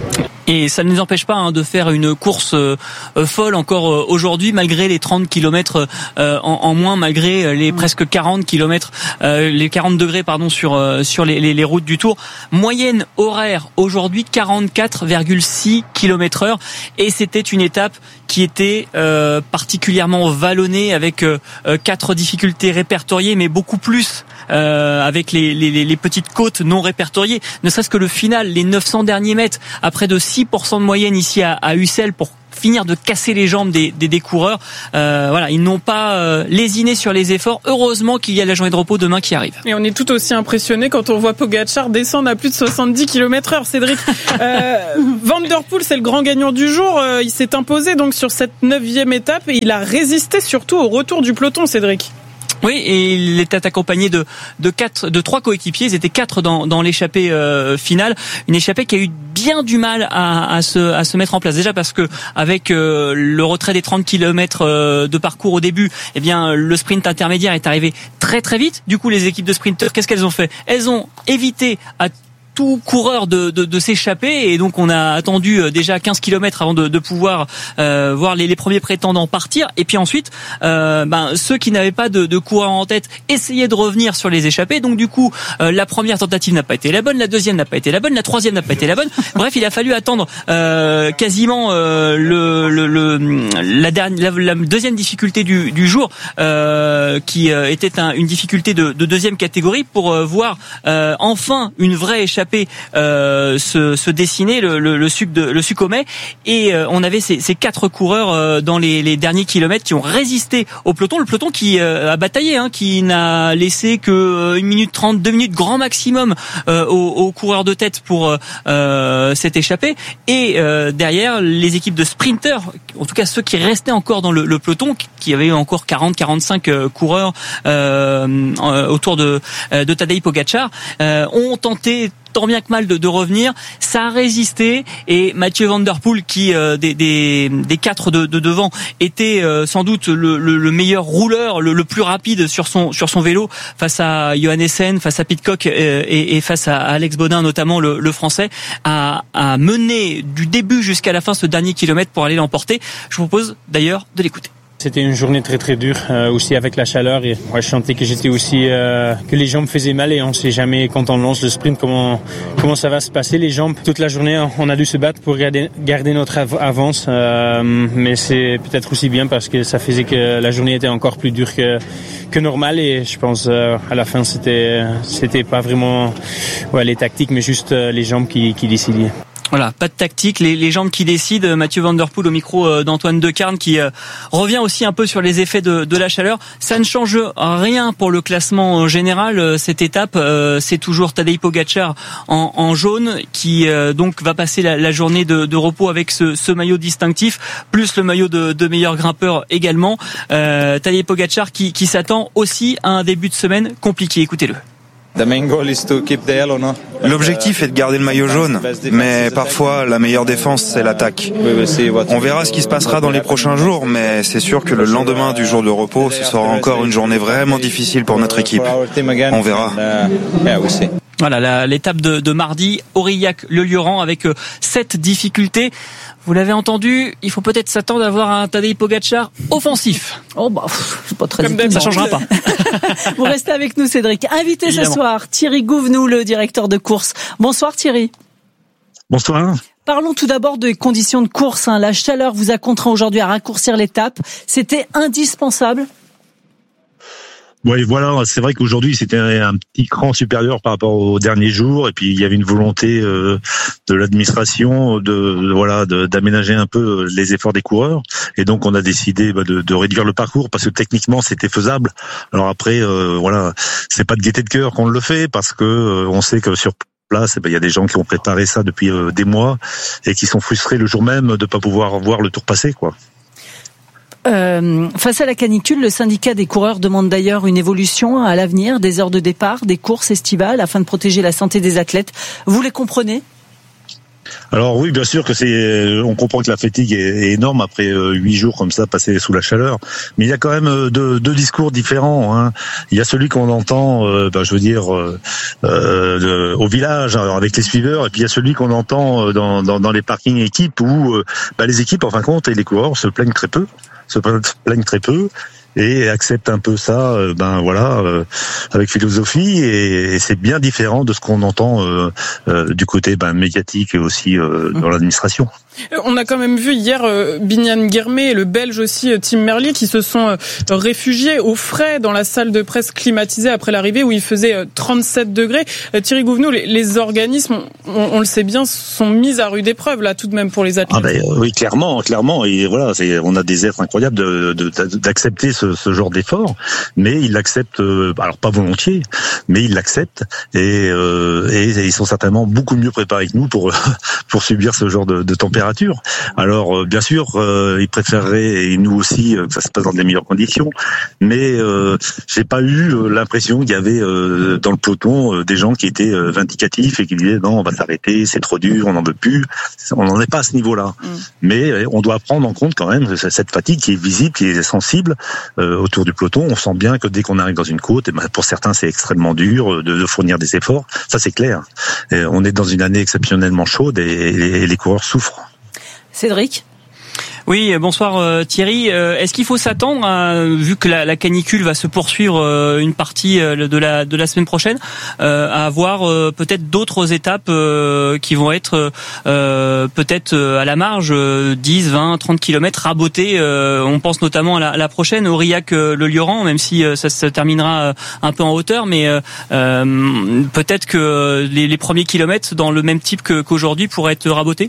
Et ça ne nous empêche pas hein, de faire une course euh, folle encore euh, aujourd'hui, malgré les trente kilomètres euh, en, en moins, malgré les mmh. presque quarante kilomètres, euh, les quarante degrés pardon sur euh, sur les, les, les routes du Tour. Moyenne horaire aujourd'hui quarante-quatre virgule six kilomètres heure, et c'était une étape qui était euh, particulièrement vallonnée avec euh, quatre difficultés répertoriées, mais beaucoup plus euh, avec les, les, les petites côtes non répertoriées. Ne serait-ce que le final, les neuf cents derniers mètres, à près de six pour cent de moyenne ici à, à Ussel pour finir de casser les jambes des, des, des coureurs. Euh, voilà, ils n'ont pas euh, lésiné sur les efforts. Heureusement qu'il y a la journée de repos demain qui arrive. Et on est tout aussi impressionné quand on voit Pogačar descendre à plus de soixante-dix kilomètres heure, Cédric. Euh, Van der Poel, c'est le grand gagnant du jour. Euh, il s'est imposé donc sur cette neuvième étape et il a résisté surtout au retour du peloton, Cédric. Oui, et il était accompagné de de quatre, de trois coéquipiers. Ils étaient quatre dans dans l'échappée euh, finale. Une échappée qui a eu bien du mal à, à se à se mettre en place. Déjà parce que avec euh, le retrait des trente kilomètres euh, de parcours au début, eh bien le sprint intermédiaire est arrivé très très vite. Du coup, les équipes de sprinteurs, qu'est-ce qu'elles ont fait ? Elles ont évité à tout coureur de, de, de s'échapper, et donc on a attendu déjà quinze kilomètres avant de, de pouvoir euh, voir les, les premiers prétendants partir, et puis ensuite euh, ben, ceux qui n'avaient pas de, de coureur en tête essayaient de revenir sur les échappées. Donc du coup euh, la première tentative n'a pas été la bonne, la deuxième n'a pas été la bonne, la troisième n'a pas été la bonne. Bref, il a fallu attendre euh, quasiment euh, le, le, le la, dernière, la, la deuxième difficulté du, du jour euh, qui euh, était un, une difficulté de, de deuxième catégorie pour euh, voir euh, enfin une vraie échappée Euh, se, se dessiner le, le, le suc de le suc au mai, et euh, on avait ces, ces quatre coureurs euh, dans les, les derniers kilomètres qui ont résisté au peloton, le peloton qui euh, a bataillé, hein, qui n'a laissé que une minute trente, deux minutes grand maximum euh, aux, aux coureurs de tête pour euh, s'être échappé, et euh, derrière les équipes de sprinters, en tout cas ceux qui restaient encore dans le, le peloton, qui avaient encore quarante à quarante-cinq euh, coureurs euh, autour de, de Tadej Pogačar, euh, ont tenté tant bien que mal de, de revenir. Ça a résisté, et Mathieu Van der Poel, qui euh, des, des, des quatre de, de devant était euh, sans doute le, le, le meilleur rouleur, le, le plus rapide sur son sur son vélo face à Johannessen, face à Pidcock euh, et, et face à Alex Bodin notamment, le, le français, a, a mené du début jusqu'à la fin ce dernier kilomètre pour aller l'emporter. Je vous propose d'ailleurs de l'écouter. C'était une journée très très dure, euh, aussi avec la chaleur, et moi je sentais que j'étais aussi euh, que les jambes faisaient mal, et on sait jamais quand on lance le sprint comment comment ça va se passer les jambes. Toute la journée on a dû se battre pour garder garder notre av- avance, euh, mais c'est peut-être aussi bien parce que ça faisait que la journée était encore plus dure que que normal, et je pense euh, à la fin c'était c'était pas vraiment ouais, les tactiques, mais juste euh, les jambes qui qui décidaient. Voilà, pas de tactique, les, les jambes qui décident. Mathieu Van der Poel au micro euh, d'Antoine Decarne, qui euh, revient aussi un peu sur les effets de, de la chaleur. Ça ne change rien pour le classement général. Euh, cette étape, euh, c'est toujours Tadej Pogačar en, en jaune, qui euh, donc va passer la, la journée de, de repos avec ce, ce maillot distinctif, plus le maillot de, de meilleur grimpeur également. Euh, Tadej Pogačar qui, qui s'attend aussi à un début de semaine compliqué. Écoutez-le. L'objectif est de garder le maillot jaune, mais parfois la meilleure défense c'est l'attaque. On verra ce qui se passera dans les prochains jours, mais c'est sûr que le lendemain du jour de repos, ce sera encore une journée vraiment difficile pour notre équipe. On verra. Voilà, la, l'étape de, de mardi, Aurillac-Le-Lieuran avec euh, sept difficultés. Vous l'avez entendu, il faut peut-être s'attendre à avoir un Tadej Pogačar offensif. Oh bah, c'est pas très étonnant. Ça changera pas. Vous restez avec nous, Cédric. Invité Évidemment. Ce soir, Thierry Gouvenou, le directeur de course. Bonsoir Thierry. Bonsoir. Parlons tout d'abord des conditions de course. La chaleur vous a contraint aujourd'hui à raccourcir l'étape. C'était indispensable? Oui, voilà, c'est vrai qu'aujourd'hui c'était un petit cran supérieur par rapport aux derniers jours, et puis il y avait une volonté euh, de l'administration de, de voilà de, d'aménager un peu les efforts des coureurs, et donc on a décidé bah, de, de réduire le parcours parce que techniquement c'était faisable. Alors après, euh, voilà, c'est pas de gaieté de cœur qu'on le fait, parce que euh, on sait que sur place, eh ben, il y a des gens qui ont préparé ça depuis euh, des mois et qui sont frustrés le jour même de pas pouvoir voir le tour passer, quoi. Euh, face à la canicule, le syndicat des coureurs demande d'ailleurs une évolution à l'avenir des heures de départ, des courses estivales, afin de protéger la santé des athlètes. Vous les comprenez ? Alors oui, bien sûr que c'est. On comprend que la fatigue est énorme après huit jours comme ça passés sous la chaleur, mais il y a quand même deux, deux discours différents. Hein. Il y a celui qu'on entend, euh, ben, je veux dire, euh, euh, au village alors avec les suiveurs, et puis il y a celui qu'on entend dans, dans, dans les parkings équipes où euh, ben, les équipes, en fin de compte, et les coureurs se plaignent très peu, se plaignent très peu. Et accepte un peu ça, euh, ben voilà, euh, avec philosophie, et, et c'est bien différent de ce qu'on entend euh, euh, du côté ben, médiatique et aussi euh, dans l'administration. On a quand même vu hier euh, Biniam Girmay et le Belge aussi euh, Tim Merlier qui se sont euh, réfugiés au frais dans la salle de presse climatisée après l'arrivée où il faisait euh, trente-sept degrés. Euh, Thierry Gouvenou, les, les organismes, on, on le sait bien, sont mis à rude épreuve là tout de même pour les athlètes. Ah ben, oui, clairement, clairement, et voilà, c'est, on a des êtres incroyables de, de, d'accepter ce, ce genre d'effort, mais ils l'acceptent, euh, alors pas volontiers, mais ils l'acceptent et, euh, et, et ils sont certainement beaucoup mieux préparés que nous pour pour subir ce genre de, de température. Alors, euh, bien sûr, euh, ils préféreraient, et nous aussi, euh, que ça se passe dans des meilleures conditions, mais euh, j'ai pas eu euh, l'impression qu'il y avait euh, dans le peloton euh, des gens qui étaient euh, vindicatifs et qui disaient non, on va s'arrêter, c'est trop dur, on n'en veut plus. On n'en est pas à ce niveau-là. Mm. Mais euh, on doit prendre en compte quand même cette fatigue qui est visible, qui est sensible euh, autour du peloton. On sent bien que dès qu'on arrive dans une côte, et ben, pour certains, c'est extrêmement dur de, de fournir des efforts. Ça, c'est clair. Et on est dans une année exceptionnellement chaude et, et, et les coureurs souffrent. Cédric ? Oui, bonsoir euh, Thierry. Euh, est-ce qu'il faut s'attendre, à, vu que la, la canicule va se poursuivre euh, une partie euh, de la de la semaine prochaine, euh, à avoir euh, peut-être d'autres étapes euh, qui vont être euh, peut-être euh, à la marge, euh, dix, vingt, trente kilomètres rabotées. Euh, on pense notamment à la, à la prochaine, Aurillac-le Lioran, même si euh, ça se terminera euh, un peu en hauteur, mais euh, euh, peut-être que les, les premiers kilomètres dans le même type que, qu'aujourd'hui pourraient être rabotés.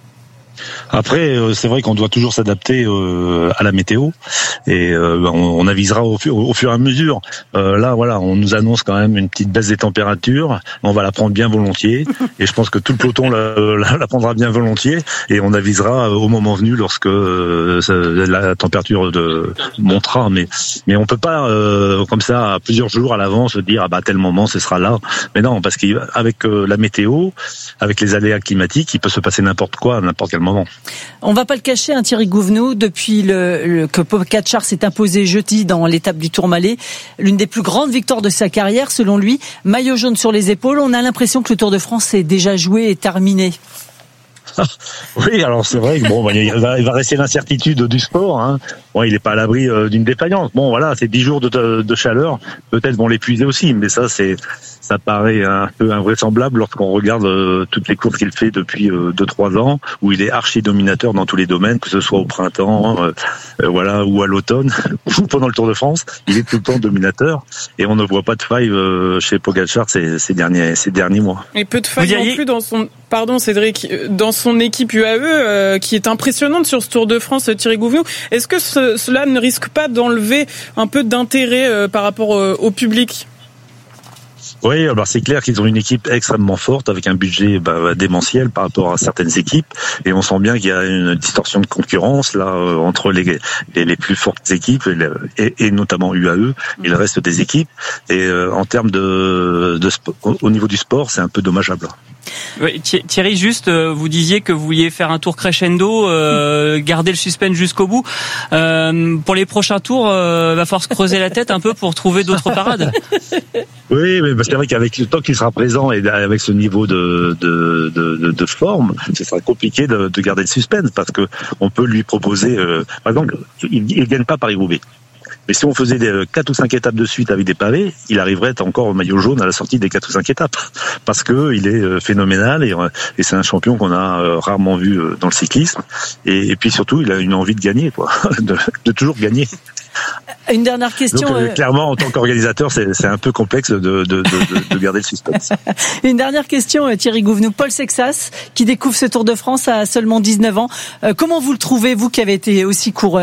Après, c'est vrai qu'on doit toujours s'adapter euh, à la météo et euh, on, on avisera au fur, au fur et à mesure. Euh, là, voilà, on nous annonce quand même une petite baisse des températures. On va la prendre bien volontiers et je pense que tout le peloton la, la, la prendra bien volontiers et on avisera au moment venu lorsque euh, la température de, montera. Mais mais on peut pas euh, comme ça à plusieurs jours à l'avance se dire ah bah à tel moment ce sera là. Mais non, parce qu'avec euh, la météo, avec les aléas climatiques, il peut se passer n'importe quoi à n'importe quel moment. On va pas le cacher, hein, Thierry Gouvenou, depuis le, le, que Pogačar s'est imposé jeudi dans l'étape du Tourmalet, l'une des plus grandes victoires de sa carrière, selon lui, maillot jaune sur les épaules, on a l'impression que le Tour de France est déjà joué et terminé. Oui, alors c'est vrai que bon, il va, il va rester l'incertitude du sport. Hein. Bon, il n'est pas à l'abri euh, d'une défaillance. Bon, voilà, c'est dix jours de, de, de chaleur, peut-être vont l'épuiser aussi, mais ça, c'est, ça paraît un peu invraisemblable lorsqu'on regarde euh, toutes les courses qu'il fait depuis euh, deux trois ans, où il est archi dominateur dans tous les domaines, que ce soit au printemps, euh, euh, voilà, ou à l'automne, ou pendant le Tour de France, il est tout le temps dominateur, et on ne voit pas de faille euh, chez Pogačar ces, ces derniers, ces derniers mois. Et peu de faille non plus dans son, pardon Cédric, dans son équipe U A E euh, qui est impressionnante sur ce Tour de France, Thierry Gouvenou. Est-ce que ce, cela ne risque pas d'enlever un peu d'intérêt euh, par rapport euh, au public ? Oui, alors c'est clair qu'ils ont une équipe extrêmement forte avec un budget bah, démentiel par rapport à certaines équipes, et on sent bien qu'il y a une distorsion de concurrence là euh, entre les, les les plus fortes équipes et, et notamment U A E et le reste des équipes. Et euh, en termes de, de au niveau du sport, c'est un peu dommageable. Oui, Thierry, juste, vous disiez que vous vouliez faire un tour crescendo, euh, garder le suspense jusqu'au bout. Euh, pour les prochains tours, euh, va falloir se creuser la tête un peu pour trouver d'autres parades. Oui, mais c'est vrai qu'avec le temps qu'il sera présent et avec ce niveau de de de, de forme, ce sera compliqué de, de garder le suspense parce que on peut lui proposer, euh, par exemple, il, il gagne pas Paris-Roubaix. Mais si on faisait des quatre ou cinq étapes de suite avec des pavés, il arriverait encore au maillot jaune à la sortie des quatre ou cinq étapes. Parce que il est phénoménal et, et c'est un champion qu'on a rarement vu dans le cyclisme. Et, et puis surtout, il a une envie de gagner, quoi, de, de toujours gagner. Une dernière question. Donc, euh, clairement, en tant qu'organisateur, c'est, c'est un peu complexe de, de, de, de, de garder le suspense. Une dernière question, Thierry Gouvenou. Paul Sexas, qui découvre ce Tour de France à seulement dix-neuf ans. Euh, comment vous le trouvez, vous qui avez été aussi coureur ?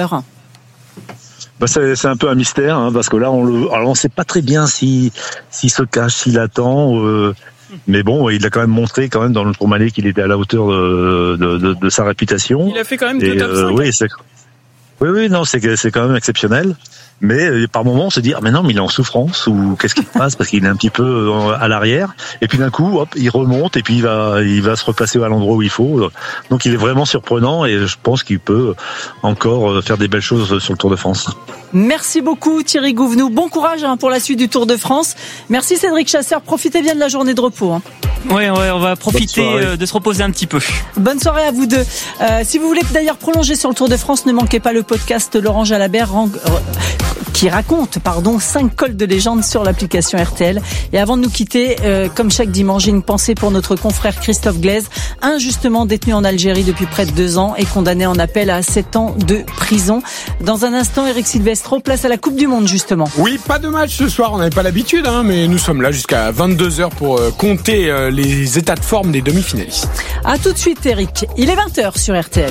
Bah c'est, c'est un peu un mystère, hein, parce que là, on le, alors on sait pas très bien si, s'il se cache, s'il attend. Euh, mais bon, il a quand même montré quand même dans le Tourmalet qu'il était à la hauteur de, de, de, de sa réputation. Il a fait quand même deux top cinq. Euh, oui, c'est. Oui, oui, non, c'est, c'est quand même exceptionnel. Mais euh, par moments, on se dit, ah mais non, mais il est en souffrance, ou qu'est-ce qui se passe, parce qu'il est un petit peu euh, à l'arrière. Et puis d'un coup, hop, il remonte, et puis il va, il va se replacer à l'endroit où il faut. Donc il est vraiment surprenant, et je pense qu'il peut encore faire des belles choses sur le Tour de France. Merci beaucoup Thierry Gouvenou. Bon courage hein, pour la suite du Tour de France. Merci Cédric Chasseur. Profitez bien de la journée de repos. Hein. Ouais, ouais, on va profiter de se reposer un petit peu. Bonne soirée à vous deux. Euh, si vous voulez d'ailleurs prolonger sur le Tour de France, ne manquez pas le podcast Laurent Jalabert qui raconte, pardon, cinq cols de légende sur l'application R T L. Et avant de nous quitter, euh, comme chaque dimanche, j'ai une pensée pour notre confrère Christophe Glaise, injustement détenu en Algérie depuis près de deux ans et condamné en appel à sept ans de prison. Dans un instant, Eric Silvestro, place à la Coupe du Monde, justement. Oui, pas de match ce soir, on n'avait pas l'habitude, hein, mais nous sommes là jusqu'à vingt-deux heures pour euh, compter euh, les états de forme des demi-finalistes. À tout de suite, Eric. Il est vingt heures sur R T L.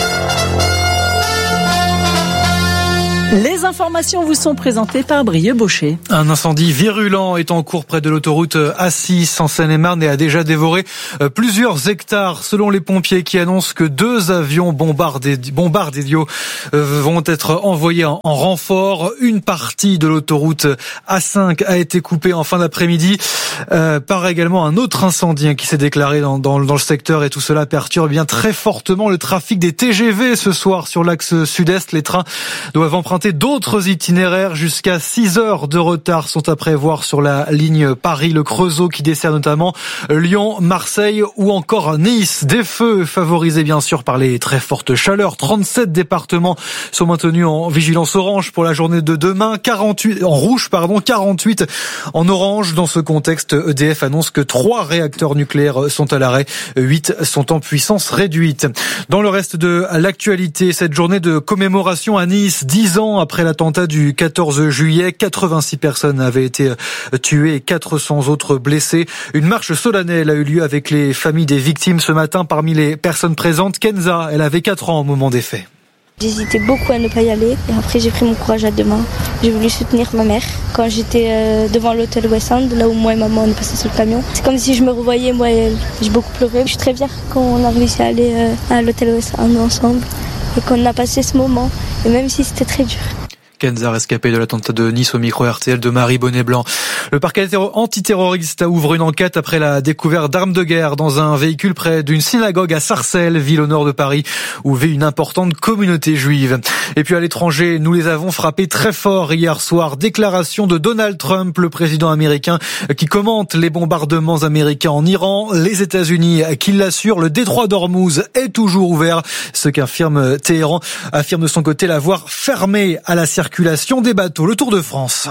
Les informations vous sont présentées par Brieux Baucher. Un incendie virulent est en cours près de l'autoroute A six en Seine-et-Marne et a déjà dévoré plusieurs hectares selon les pompiers qui annoncent que deux avions Bombardier vont être envoyés en renfort. Une partie de l'autoroute A cinq a été coupée en fin d'après-midi. Euh, par également un autre incendie qui s'est déclaré dans, dans, dans le secteur et tout cela perturbe bien très fortement le trafic des T G V ce soir sur l'axe sud-est. Les trains doivent emprunter d'autres itinéraires. Jusqu'à six heures de retard sont à prévoir sur la ligne Paris-Le Creusot qui dessert notamment Lyon, Marseille ou encore Nice. Des feux favorisés bien sûr par les très fortes chaleurs. trente-sept départements sont maintenus en vigilance orange pour la journée de demain. quarante-huit en rouge, pardon, quarante-huit en orange. Dans ce contexte, E D F annonce que trois réacteurs nucléaires sont à l'arrêt. huit sont en puissance réduite. Dans le reste de l'actualité, cette journée de commémoration à Nice, dix ans après l'attentat du quatorze juillet, quatre-vingt-six personnes avaient été tuées et quatre cents autres blessées. Une marche solennelle a eu lieu avec les familles des victimes ce matin. Parmi les personnes présentes, Kenza, elle avait quatre ans au moment des faits. J'hésitais beaucoup à ne pas y aller et après j'ai pris mon courage à deux mains. J'ai voulu soutenir ma mère quand j'étais devant l'hôtel Westland, là où moi et maman on est passés sur le camion. C'est comme si je me revoyais, moi et elle. J'ai beaucoup pleuré. Je suis très fière qu'on a réussi à aller à l'hôtel Westland ensemble et qu'on a passé ce moment, et même si c'était très dur. Kenza, rescapé de l'attentat de Nice au micro R T L de Marie Bonnet-Blanc. Le parquet antiterroriste a ouvert une enquête après la découverte d'armes de guerre dans un véhicule près d'une synagogue à Sarcelles, ville au nord de Paris, où vit une importante communauté juive. Et puis à l'étranger, nous les avons frappés très fort hier soir. Déclaration de Donald Trump, le président américain, qui commente les bombardements américains en Iran. Les États-Unis qui l'assurent, le détroit d'Ormuz est toujours ouvert. Ce qu'affirme Téhéran affirme de son côté l'avoir fermé à la circulation des bateaux. Le Tour de France.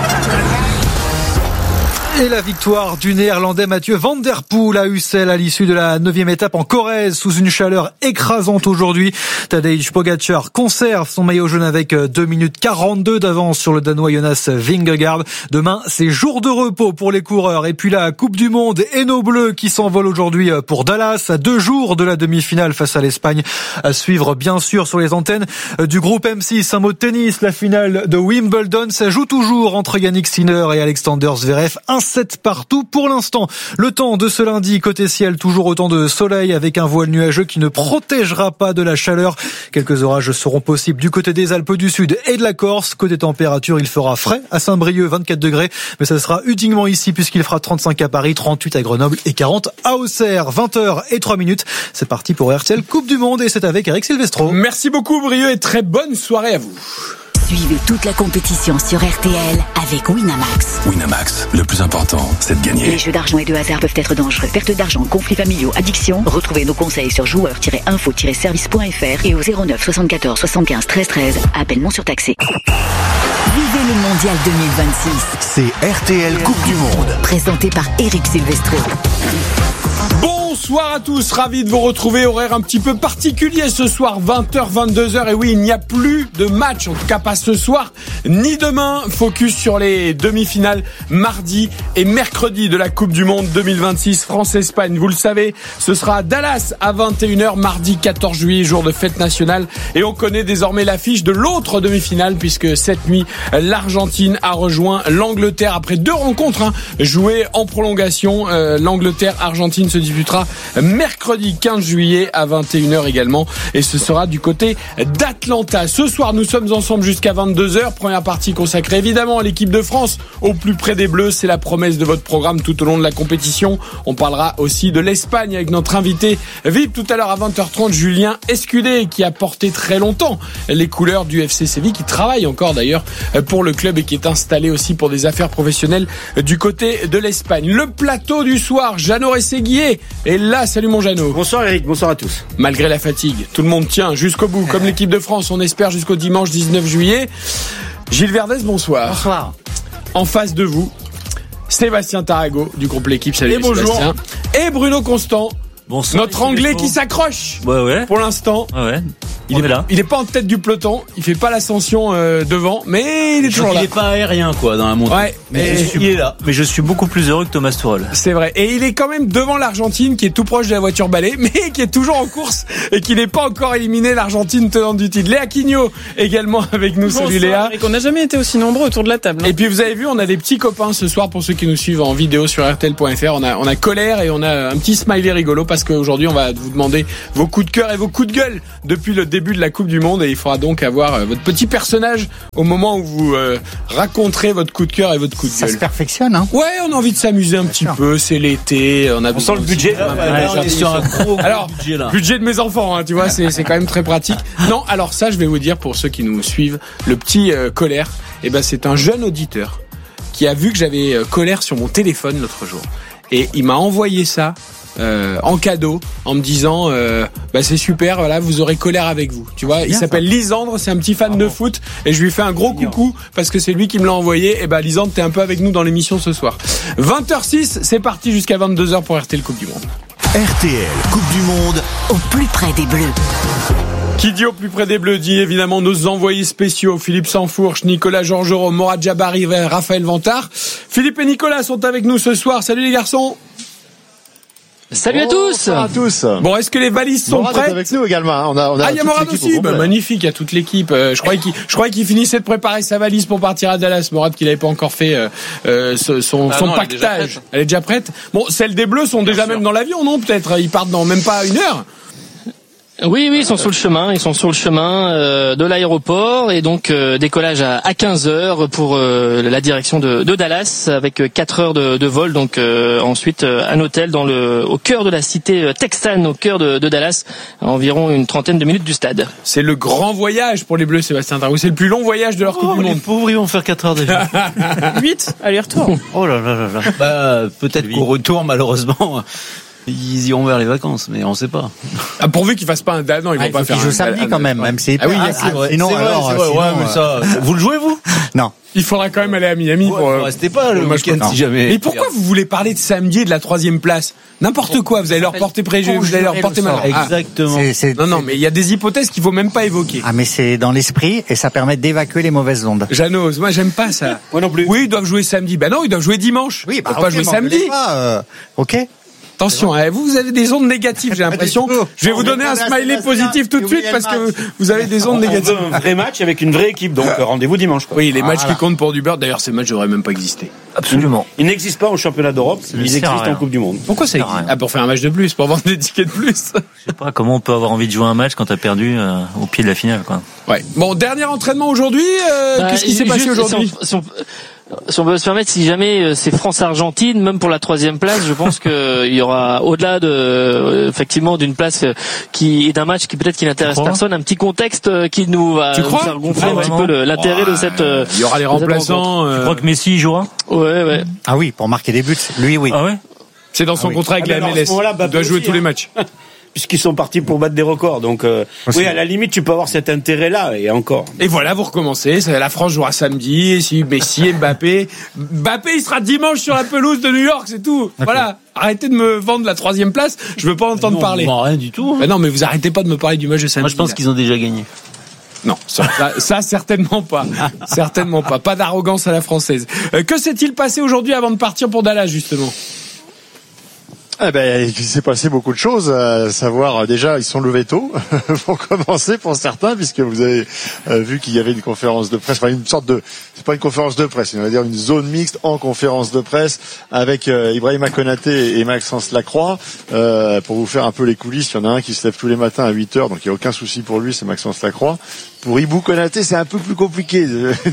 Et la victoire du Néerlandais Mathieu Van Der Poel à Ussel à l'issue de la neuvième étape en Corrèze sous une chaleur écrasante aujourd'hui. Tadej Pogačar conserve son maillot jaune avec deux minutes quarante-deux d'avance sur le Danois Jonas Vingegaard. Demain, c'est jour de repos pour les coureurs. Et puis la Coupe du Monde et nos Bleus qui s'envolent aujourd'hui pour Dallas à deux jours de la demi-finale face à l'Espagne. À suivre bien sûr sur les antennes du groupe M six. Un mot de tennis, la finale de Wimbledon, ça joue toujours entre Yannick Sinner et Alexander Zverev. Un sept partout pour l'instant. Le temps de ce lundi, côté ciel, toujours autant de soleil avec un voile nuageux qui ne protégera pas de la chaleur. Quelques orages seront possibles du côté des Alpes du Sud et de la Corse. Côté température, il fera frais à Saint-Brieuc, vingt-quatre degrés, mais ça sera uniquement ici puisqu'il fera trente-cinq à Paris, trente-huit à Grenoble et quarante à Auxerre. vingt heures et trois minutes. C'est parti pour R T L Coupe du Monde et c'est avec Eric Silvestro. Merci beaucoup Brieux et très bonne soirée à vous. Suivez toute la compétition sur R T L avec Winamax. Winamax, le plus important, c'est de gagner. Les jeux d'argent et de hasard peuvent être dangereux. Perte d'argent, conflits familiaux, addiction. Retrouvez nos conseils sur joueurs tiret info tiret service point f r et au zéro neuf soixante-quatorze soixante-quinze treize treize. Appel non surtaxé. Vivez le Mondial deux mille vingt-six. C'est R T L Coupe du Monde. Présenté par Eric Silvestro. Bonsoir à tous, ravi de vous retrouver, horaire un petit peu particulier ce soir, vingt heures, vingt-deux heures, et oui, il n'y a plus de match, en tout cas pas ce soir, ni demain. Focus sur les demi-finales mardi et mercredi de la Coupe du Monde deux mille vingt-six France-Espagne. Vous le savez, ce sera à Dallas à vingt et une heures mardi quatorze juillet, jour de fête nationale. Et on connaît désormais l'affiche de l'autre demi-finale puisque cette nuit, l'Argentine a rejoint l'Angleterre après deux rencontres hein, jouées en prolongation. Euh, L'Angleterre-Argentine se disputera mercredi quinze juillet à vingt et une heures également. Et ce sera du côté d'Atlanta. Ce soir, nous sommes ensemble jusqu'à vingt-deux heures. Première partie consacrée évidemment à l'équipe de France au plus près des Bleus. C'est la promesse de votre programme tout au long de la compétition. On parlera aussi de l'Espagne avec notre invité V I P tout à l'heure à vingt heures trente, Julien Escudé, qui a porté très longtemps les couleurs du F C Séville, qui travaille encore d'ailleurs pour le club et qui est installé aussi pour des affaires professionnelles du côté de l'Espagne. Le plateau du soir, Jeannot Rességuier est là. Salut mon Jeannot. Bonsoir Eric, bonsoir à tous. Malgré la fatigue, tout le monde tient jusqu'au bout, comme l'équipe de France, on espère jusqu'au dimanche dix-neuf juillet. Gilles Verdez, bonsoir. Bonsoir. En face de vous, Sébastien Tarago du groupe L'Équipe. Salut. Et bonjour. Sébastien. Et Bruno Constant. Bonsoir. Notre Anglais qui s'accroche. Ouais, ouais. Pour l'instant. Ouais, ouais. Il est, est là. Il est pas en tête du peloton, il fait pas l'ascension euh, devant, mais il est toujours là. Il est pas aérien quoi dans la montagne. Ouais, mais je suis, il est là. Mais je suis beaucoup plus heureux que Thomas Tuchel. C'est vrai. Et il est quand même devant l'Argentine qui est tout proche de la voiture balai, mais qui est toujours en course et qui n'est pas encore éliminé, l'Argentine tenante du titre. Léa Quigno également avec nous. Bonsoir, salut Léa. Et qu'on n'a jamais été aussi nombreux autour de la table. Hein. Et puis vous avez vu, on a des petits copains ce soir pour ceux qui nous suivent en vidéo sur R T L point F R. On a on a Colère et on a un petit smiley rigolo parce qu'aujourd'hui on va vous demander vos coups de cœur et vos coups de gueule depuis le début de la Coupe du Monde. Et il faudra donc avoir euh, votre petit personnage au moment où vous euh, raconterez votre coup de cœur et votre coup de Ça gueule. Ça se perfectionne, hein. Ouais, on a envie de s'amuser un Bien petit sûr. peu. C'est l'été. On a on sent le budget. Là, ouais, on est sur un gros, gros alors, budget là. Budget de mes enfants, hein, tu vois, c'est c'est quand même très pratique. Non, alors ça, je vais vous dire pour ceux qui nous suivent, le petit euh, Colère. Eh ben, c'est un jeune auditeur qui a vu que j'avais euh, Colère sur mon téléphone l'autre jour, et il m'a envoyé ça. Euh, en cadeau, en me disant euh, bah c'est super, voilà, vous aurez Colère avec vous. Tu vois, il s'appelle ça. Lisandre, c'est un petit fan Bravo. de foot et je lui fais un gros coucou parce que c'est lui qui me l'a envoyé. Et bah Lisandre, t'es un peu avec nous dans l'émission ce soir. vingt heures six, c'est parti jusqu'à vingt-deux heures pour R T L Coupe du Monde. R T L Coupe du Monde au plus près des Bleus. Qui dit au plus près des Bleus dit évidemment nos envoyés spéciaux Philippe Sansfourche, Nicolas Georgerot, Morad Jabari, Raphaël Vantard. Philippe et Nicolas sont avec nous ce soir. Salut les garçons. Salut à tous. Bonsoir à tous. Bon, est-ce que les valises sont Morad prêtes? est avec nous également. On a, on a ah, il y a Morad aussi. Bah, magnifique, il y a toute l'équipe. Euh, je croyais qu'il, je croyais qu'il finissait de préparer sa valise pour partir à Dallas. Morad, qu'il n'avait pas encore fait euh, euh, son, ah son non, pactage. Elle est, elle est déjà prête. Bon, celles des Bleus sont Bien déjà sûr. même dans l'avion, non? Peut-être. Ils partent dans même pas une heure. Oui, oui, ils sont sur le chemin. Ils sont sur le chemin euh, de l'aéroport et donc euh, décollage à, à quinze heures pour euh, la direction de, de Dallas avec quatre heures de, de vol. Donc euh, ensuite euh, un hôtel dans le au cœur de la cité texane, au cœur de, de Dallas, à environ une trentaine de minutes du stade. C'est le grand voyage pour les Bleus, Sébastien Tarou. C'est le plus long voyage de leur oh, Coupe du les Monde. Les pauvres, ils vont faire quatre heures déjà. huit aller-retour. Oh là là là là. Bah, peut-être qu'au retour, malheureusement. Ils iront vers les vacances, mais on sait pas. Ah, pourvu qu'ils fassent pas un non, ils ah, vont pas faire. Ils jouent samedi quand même, même c'est ah oui, ah, c'est vrai. Sinon, c'est alors, vrai, c'est vrai, sinon, ouais, mais ça, vous le jouez vous? Non. Il faudra quand même aller à Miami ouais, pour. Euh, restez pas le week-end si jamais. Mais pourquoi vous voulez parler de samedi et de la troisième place? N'importe pour, quoi, vous allez leur porter préjugé, vous allez leur porter mal. Ah, exactement. C'est, c'est, non, non, mais il y a des hypothèses qu'il faut même pas évoquer. Ah, mais c'est dans l'esprit et ça permet d'évacuer les mauvaises ondes. Jeannot, moi j'aime pas ça. Moi non plus. Oui, ils doivent jouer samedi. Ben non, ils doivent jouer dimanche. Oui, bah, ils doivent okay, pas jouer samedi. Pas, euh, ok. Attention, hein, vous, vous avez des ondes négatives, j'ai l'impression. Je vais vous donner un smiley positif tout de suite parce que vous avez des ondes négatives. On veut un vrai match avec une vraie équipe, donc rendez-vous dimanche. Quoi. Oui, les matchs qui comptent pour du beurre. D'ailleurs, ces matchs devraient même pas exister. Absolument. Ils n'existent pas au championnat d'Europe, ils existent en Coupe du Monde. Pourquoi ça existe? Ah, pour faire un match de plus, pour vendre des tickets de plus. Je sais pas, comment on peut avoir envie de jouer un match quand t'as perdu euh, au pied de la finale, quoi. Ouais. Bon, dernier entraînement aujourd'hui. Euh, bah, qu'est-ce qui s'est passé aujourd'hui? Si on, si on peut se permettre, si jamais c'est France-Argentine, même pour la troisième place, je pense qu'il y aura, au-delà de, effectivement, d'une place qui est d'un match qui peut-être qui n'intéresse personne, un petit contexte qui nous va nous faire gonfler ah, un petit peu le, l'intérêt oh, de cette. Il y aura les remplaçants. Euh... Tu crois que Messi jouera? Ouais, ouais. Ah oui, pour marquer des buts. Lui, oui. Ah ouais. C'est dans son ah, oui. contrat avec ah, la M L S. Il doit jouer aussi, tous hein. les matchs. Puisqu'ils sont partis pour battre des records. Donc, euh, oui, à la limite, tu peux avoir cet intérêt-là, et encore. Et voilà, vous recommencez. La France jouera samedi. Et si Messi, Mbappé. Mbappé, il sera dimanche sur la pelouse de New York, c'est tout. Okay. Voilà. Arrêtez de me vendre la troisième place. Je veux pas entendre non, parler. Non, rien du tout. Hein. Ben non, mais vous arrêtez pas de me parler du match de samedi. Moi, je pense là. qu'ils ont déjà gagné. Non, ça, ça, ça certainement pas. Certainement pas. Pas d'arrogance à la française. Euh, que s'est-il passé aujourd'hui avant de partir pour Dallas, justement ? Eh ben, il s'est passé beaucoup de choses, à savoir, déjà, ils sont levés tôt, pour commencer, pour certains, puisque vous avez euh, vu qu'il y avait une conférence de presse, enfin, une sorte de, c'est pas une conférence de presse, on va dire une zone mixte en conférence de presse, avec euh, Ibrahima Konaté et Maxence Lacroix, euh, pour vous faire un peu les coulisses. Il y en a un qui se lève tous les matins à huit heures, donc il n'y a aucun souci pour lui, c'est Maxence Lacroix. Pour Ibou Konaté, c'est un peu plus compliqué.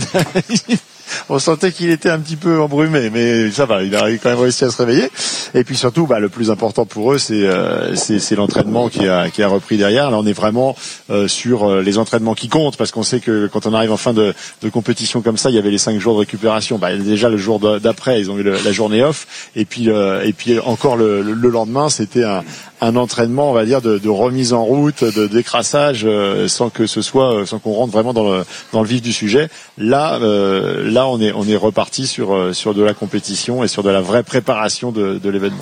On sentait qu'il était un petit peu embrumé, mais ça va, il a quand même réussi à se réveiller. Et puis surtout, bah, le plus important pour eux, c'est euh, c'est, c'est l'entraînement qui a qui a repris derrière. Là, on est vraiment euh, sur les entraînements qui comptent, parce qu'on sait que quand on arrive en fin de, de compétition comme ça, il y avait les cinq jours de récupération. Bah, déjà le jour d'après, ils ont eu le, la journée off, et puis euh, et puis encore le, le lendemain, c'était un un entraînement, on va dire, de, de remise en route, de décrassage, euh, sans que ce soit, sans qu'on rentre vraiment dans le dans le vif du sujet. Là, euh, là, on est on est reparti sur sur de la compétition et sur de la vraie préparation de, de l'événement.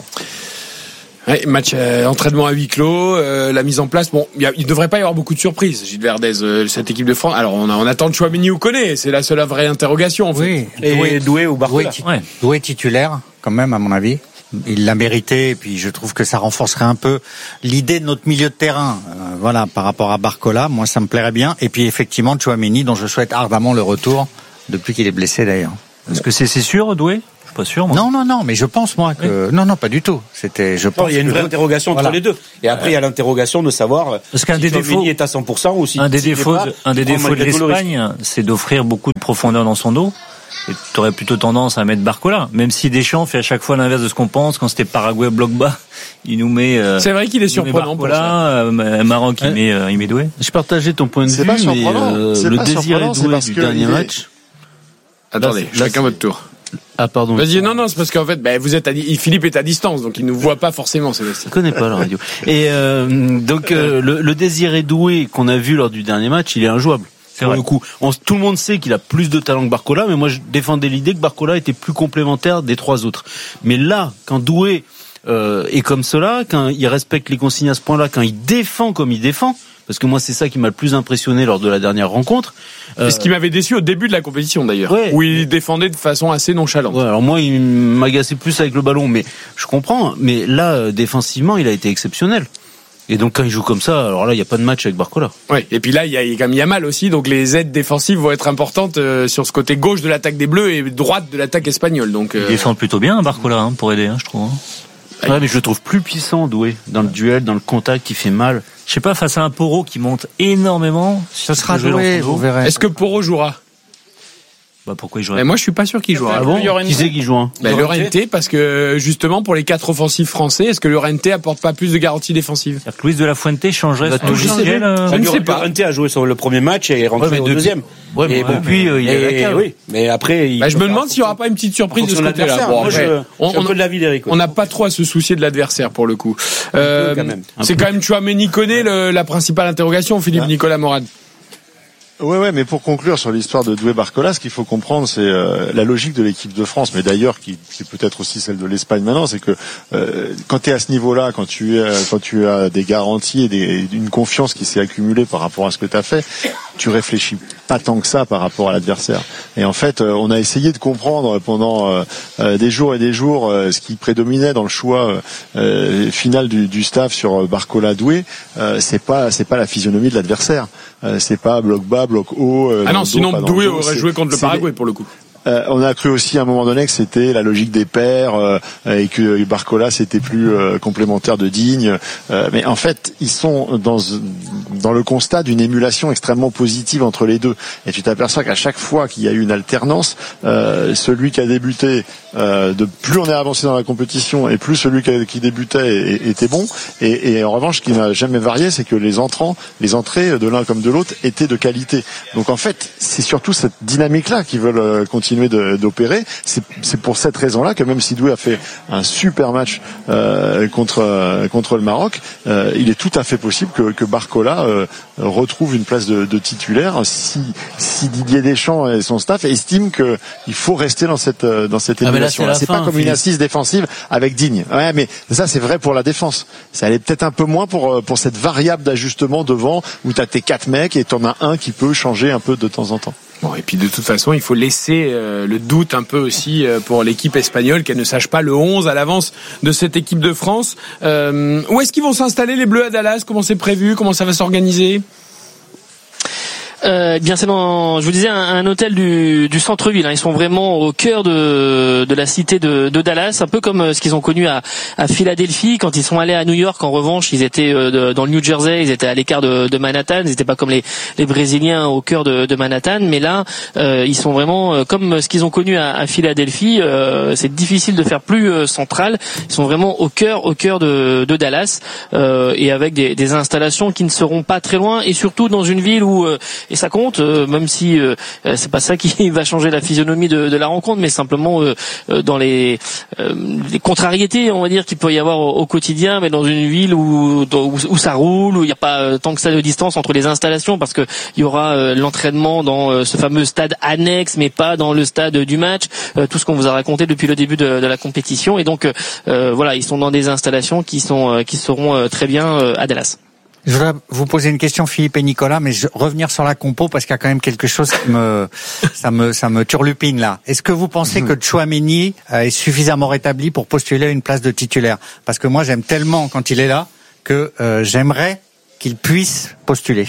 Ouais, match euh, entraînement à huis clos, euh, la mise en place. Bon, il ne devrait pas y avoir beaucoup de surprises. Gilles Verdez, euh, cette équipe de France. Alors, on, a, on attend Tchouaméni ou Koné. C'est la seule vraie interrogation. En fait. Oui. Et Doué ou Barcola. Doué, Doué titulaire, quand même, à mon avis. Il l'a mérité, et puis je trouve que ça renforcerait un peu l'idée de notre milieu de terrain, euh, voilà, par rapport à Barcola. Moi, ça me plairait bien. Et puis effectivement, Tchouaméni, dont je souhaite ardemment le retour depuis qu'il est blessé d'ailleurs. Est-ce que c'est, c'est sûr, Doué? Je suis pas sûr, moi. Non, non, non, mais je pense, moi, que... Oui. Non, non, pas du tout. C'était, je pense non, il y a une vraie que... interrogation entre voilà. les deux. Et après, il y a l'interrogation de savoir Parce qu'un si des défauts est à cent pour cent ou si... Un des défauts, pas, de, un des défauts de l'Espagne, c'est d'offrir beaucoup de profondeur dans son dos. Et tu aurais plutôt tendance à mettre Barcola, même si Deschamps fait à chaque fois l'inverse de ce qu'on pense. Quand c'était Paraguay bloc bas, il nous met. Euh, c'est vrai qu'il est surprenant. Barcola, euh, Maroc, il met, euh, il met Doué. Je partageais ton point de c'est vue, pas mais euh, le désir est Doué du dernier est... match. Attendez, là, chacun votre tour. Ah pardon. Vas-y, non, non, c'est parce qu'en fait, ben, vous êtes à, Philippe est à distance, donc il ne voit pas forcément. Sébastien. Je connais pas la radio. Et euh, donc euh, le, le Désiré Doué qu'on a vu lors du dernier match, il est injouable. C'est pour vrai. Le coup, on, tout le monde sait qu'il a plus de talent que Barcola, mais moi je défendais l'idée que Barcola était plus complémentaire des trois autres. Mais là, quand Doué euh, est comme cela, quand il respecte les consignes à ce point-là, quand il défend comme il défend, parce que moi c'est ça qui m'a le plus impressionné lors de la dernière rencontre. Euh... C'est ce qui m'avait déçu au début de la compétition d'ailleurs, ouais. Où il défendait de façon assez nonchalante. Ouais, alors moi il m'agaçait plus avec le ballon, mais je comprends. Mais là, défensivement, il a été exceptionnel. Et donc quand il joue comme ça, alors là il n'y a pas de match avec Barcola. Oui. Et puis là il y a comme il y a mal aussi, donc les aides défensives vont être importantes euh, sur ce côté gauche de l'attaque des Bleus et droite de l'attaque espagnole. Donc euh... il défend plutôt bien Barcola hein, pour aider, hein, je trouve. Hein. Ouais, mais je le trouve plus puissant, Doué, dans le duel, dans le contact, il fait mal. Je sais pas, face à un Porro qui monte énormément. Ça sera Doué, vous verrez. Est-ce que Porro jouera? Bah pourquoi il jouerait? Mais moi je suis pas sûr qu'il jouera. Ah bon? Qui c'est qui joue? Hein bah, Llorente, parce que justement pour les quatre offensifs français, est-ce que Llorente apporte pas plus de garanties défensives? C'est-à-dire que Luis de la Fuente changerait bah, son logiciel. Euh... Je ne sais pas. Llorente a joué sur le premier match et est rentré ouais, au depuis... deuxième. Ouais, mais et bon, depuis euh, il y a la cave. Oui, mais après. Il bah, je me demande s'il y aura pas une petite surprise de ce côté-là. Bon, après, je, on, on, de l'avis d'Eric. On n'a pas trop à se soucier de l'adversaire pour le coup. Euh, quand même. C'est quand même Tchouaméni Koné la principale interrogation, Philippe ah. Nicolas Morad. Ouais, ouais, mais pour conclure sur l'histoire de Doué Barcola, ce qu'il faut comprendre, c'est euh, la logique de l'équipe de France, mais d'ailleurs qui, qui est peut-être aussi celle de l'Espagne maintenant, c'est que euh, quand tu es à ce niveau-là, quand tu es, quand tu as des garanties et des, une confiance qui s'est accumulée par rapport à ce que tu as fait, tu réfléchis pas tant que ça par rapport à l'adversaire. Et en fait, euh, on a essayé de comprendre pendant euh, euh, des jours et des jours euh, ce qui prédominait dans le choix euh, final du, du staff sur Barcola Doué. Euh, c'est pas, c'est pas la physionomie de l'adversaire. Euh, c'est pas bloc bas, bloc haut. Euh, ah non, sinon dos, Doué aurait joué contre le Paraguay pour le coup. Euh, on a cru aussi à un moment donné que c'était la logique des pairs euh, et que Barcola c'était plus euh, complémentaire de Digne. Euh, mais en fait, ils sont dans dans le constat d'une émulation extrêmement positive entre les deux. Et tu t'aperçois qu'à chaque fois qu'il y a eu une alternance, euh, celui qui a débuté, euh, de plus on est avancé dans la compétition et plus celui qui, a, qui débutait était bon. Et, et en revanche, ce qui n'a jamais varié, c'est que les entrants, les entrées de l'un comme de l'autre étaient de qualité. Donc en fait, c'est surtout cette dynamique-là qu'ils veulent continuer continuer de, d'opérer. C'est, c'est pour cette raison-là que même si Doué a fait un super match euh, contre euh, contre le Maroc, euh, il est tout à fait possible que, que Barcola euh, retrouve une place de, de titulaire si si Didier Deschamps et son staff estiment que il faut rester dans cette dans cette émulation. Ah, là, c'est, c'est fin, pas comme Philippe. Une assise défensive avec Digne. Ouais, mais ça c'est vrai pour la défense. Ça allait peut-être un peu moins pour pour cette variable d'ajustement devant où t'as tes quatre mecs et t'en as un qui peut changer un peu de temps en temps. Bon, et puis de toute façon, il faut laisser euh, le doute un peu aussi euh, pour l'équipe espagnole, qu'elle ne sache pas le onze à l'avance de cette équipe de France. Euh, où est-ce qu'ils vont s'installer les Bleus à Dallas? Comment c'est prévu? Comment ça va s'organiser? Euh, bien c'est dans, je vous disais, un, un hôtel du, du centre-ville. Hein. Ils sont vraiment au cœur de, de la cité de, de Dallas, un peu comme ce qu'ils ont connu à, à Philadelphie. Quand ils sont allés à New York, en revanche, ils étaient de, dans le New Jersey, ils étaient à l'écart de, de Manhattan. Ils n'étaient pas comme les, les Brésiliens au cœur de, de Manhattan, mais là, euh, ils sont vraiment comme ce qu'ils ont connu à, à Philadelphie. Euh, c'est difficile de faire plus euh, central. Ils sont vraiment au cœur, au cœur de, de Dallas, euh, et avec des, des installations qui ne seront pas très loin, et surtout dans une ville où euh, et ça compte, euh, même si euh, c'est pas ça qui va changer la physionomie de, de la rencontre, mais simplement euh, dans les, euh, les contrariétés, on va dire, qu'il peut y avoir au, au quotidien, mais dans une ville où, où, où ça roule, où il n'y a pas euh, tant que ça de distance entre les installations, parce que il y aura euh, l'entraînement dans euh, ce fameux stade annexe, mais pas dans le stade du match, euh, tout ce qu'on vous a raconté depuis le début de, de la compétition, et donc euh, voilà, ils sont dans des installations qui sont euh, qui seront euh, très bien euh, à Dallas. Je voudrais vous poser une question, Philippe et Nicolas, mais je, revenir sur la compo parce qu'il y a quand même quelque chose qui me, ça me, ça me turlupine là. Est-ce que vous pensez que Tchouaméni est suffisamment rétabli pour postuler à une place de titulaire? Parce que moi, j'aime tellement quand il est là que euh, j'aimerais qu'il puisse postuler.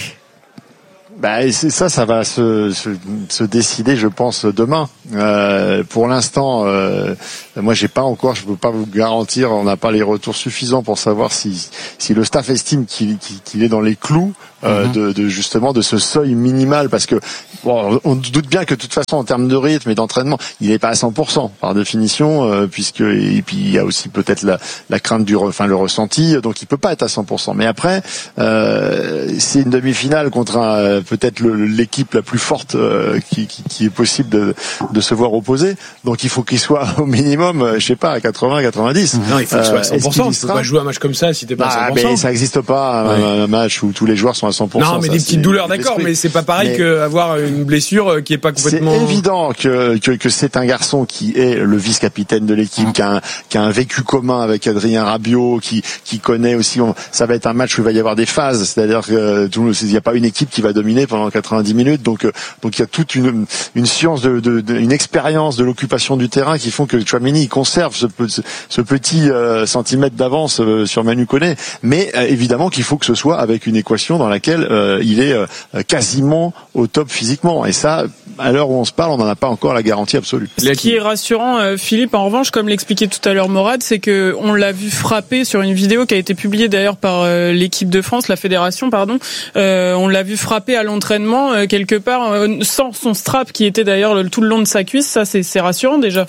Bah, et c'est ça, ça va se, se, se décider, je pense, demain. Euh, pour l'instant, euh, moi, j'ai pas encore, je peux pas vous garantir, on n'a pas les retours suffisants pour savoir si, si le staff estime qu'il, qu'il est dans les clous euh, mm-hmm. de, de justement de ce seuil minimal, parce que bon, on doute bien que de toute façon, en termes de rythme et d'entraînement, il n'est pas à cent pour cent par définition, euh, puisque et puis il y a aussi peut-être la, la crainte du, enfin le ressenti, donc il peut pas être à cent pour cent. Mais après, euh, c'est une demi-finale contre un peut-être le, l'équipe la plus forte euh, qui, qui, qui est possible de, de se voir opposer. Donc il faut qu'il soit au minimum, euh, je sais pas, à quatre-vingts, quatre-vingt-dix. Non, il faut qu'il soit à cent pour cent. Tu peux pas jouer un match comme ça si t'es pas à cent pour cent. Mais ça n'existe pas, un, ouais. un match où tous les joueurs sont à cent pour cent. Non, mais ça, des petites douleurs, d'accord, mais c'est pas pareil mais qu'avoir une blessure qui est pas complètement... C'est évident que, que, que c'est un garçon qui est le vice-capitaine de l'équipe, mmh. qui, a un, qui a un vécu commun avec Adrien Rabiot, qui, qui connaît aussi... On, ça va être un match où il va y avoir des phases, c'est-à-dire que il n'y a pas une équipe qui va dominer pendant quatre-vingt-dix minutes, donc donc il y a toute une une science de, de, de une expérience de l'occupation du terrain qui font que Tchouaméni conserve ce, ce petit euh, centimètre d'avance euh, sur Manu Koné, mais euh, évidemment qu'il faut que ce soit avec une équation dans laquelle euh, il est euh, quasiment au top physiquement, et ça, à l'heure où on se parle, on n'en a pas encore la garantie absolue. Ce qui est rassurant, euh, Philippe, en revanche, comme l'expliquait tout à l'heure Morad, c'est que on l'a vu frapper sur une vidéo qui a été publiée d'ailleurs par euh, l'équipe de France, la fédération, pardon. Euh, on l'a vu frapper à l'entraînement euh, quelque part euh, sans son strap qui était d'ailleurs le, tout le long de sa cuisse. Ça, c'est, c'est rassurant déjà.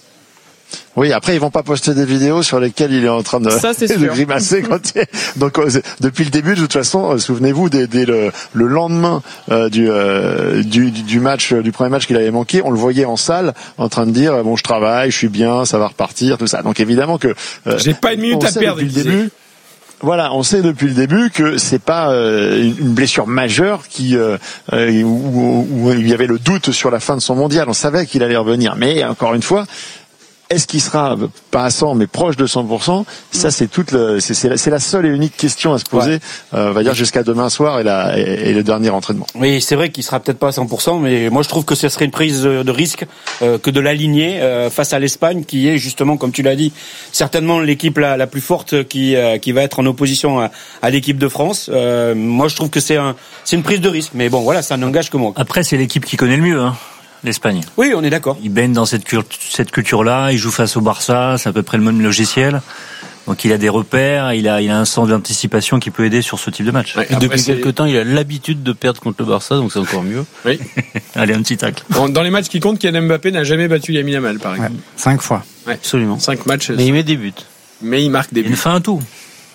Oui, après ils vont pas poster des vidéos sur lesquelles il est en train de, ça, de grimacer. Quand il... Donc euh, depuis le début, de toute façon, euh, souvenez-vous, dès, dès le, le lendemain euh, du, euh, du du match, du premier match qu'il avait manqué, on le voyait en salle en train de dire bon, je travaille, je suis bien, ça va repartir, tout ça. Donc évidemment que euh, j'ai pas une minute à perdre depuis le début. Voilà, on sait depuis le début que c'est pas euh, une blessure majeure qui euh, euh, où, où il y avait le doute sur la fin de son mondial. On savait qu'il allait revenir, mais encore une fois. Est-ce qu'il sera pas à cent mais proche de cent pour cent? Ça, c'est toute le, c'est, c'est, la, c'est la seule et unique question à se poser. Ouais. Euh, on va dire jusqu'à demain soir et, la, et, et le dernier entraînement. Oui, c'est vrai qu'il sera peut-être pas à cent pour cent, mais moi je trouve que ce serait une prise de risque euh, que de l'aligner euh, face à l'Espagne, qui est justement, comme tu l'as dit, certainement l'équipe la, la plus forte qui euh, qui va être en opposition à, à l'équipe de France. Euh, moi, je trouve que c'est un, c'est une prise de risque, mais bon, voilà, ça n'engage que moi. Après, c'est l'équipe qui connaît le mieux, hein. L'Espagne. Oui, on est d'accord. Il baigne dans cette, cur- cette culture-là, il joue face au Barça, c'est à peu près le même logiciel. Donc il a des repères, il a, il a un sens d'anticipation qui peut aider sur ce type de match. Ouais, et depuis c'est... quelques temps, il a l'habitude de perdre contre le Barça, donc c'est encore mieux. Oui. Allez, un petit tacle. Dans les matchs qui comptent, Kylian Mbappé n'a jamais battu Lamine Yamal, par exemple. Ouais, cinq fois. Ouais. Absolument. Cinq matchs. Mais il met des buts. Mais il marque des buts. Il fait un tout.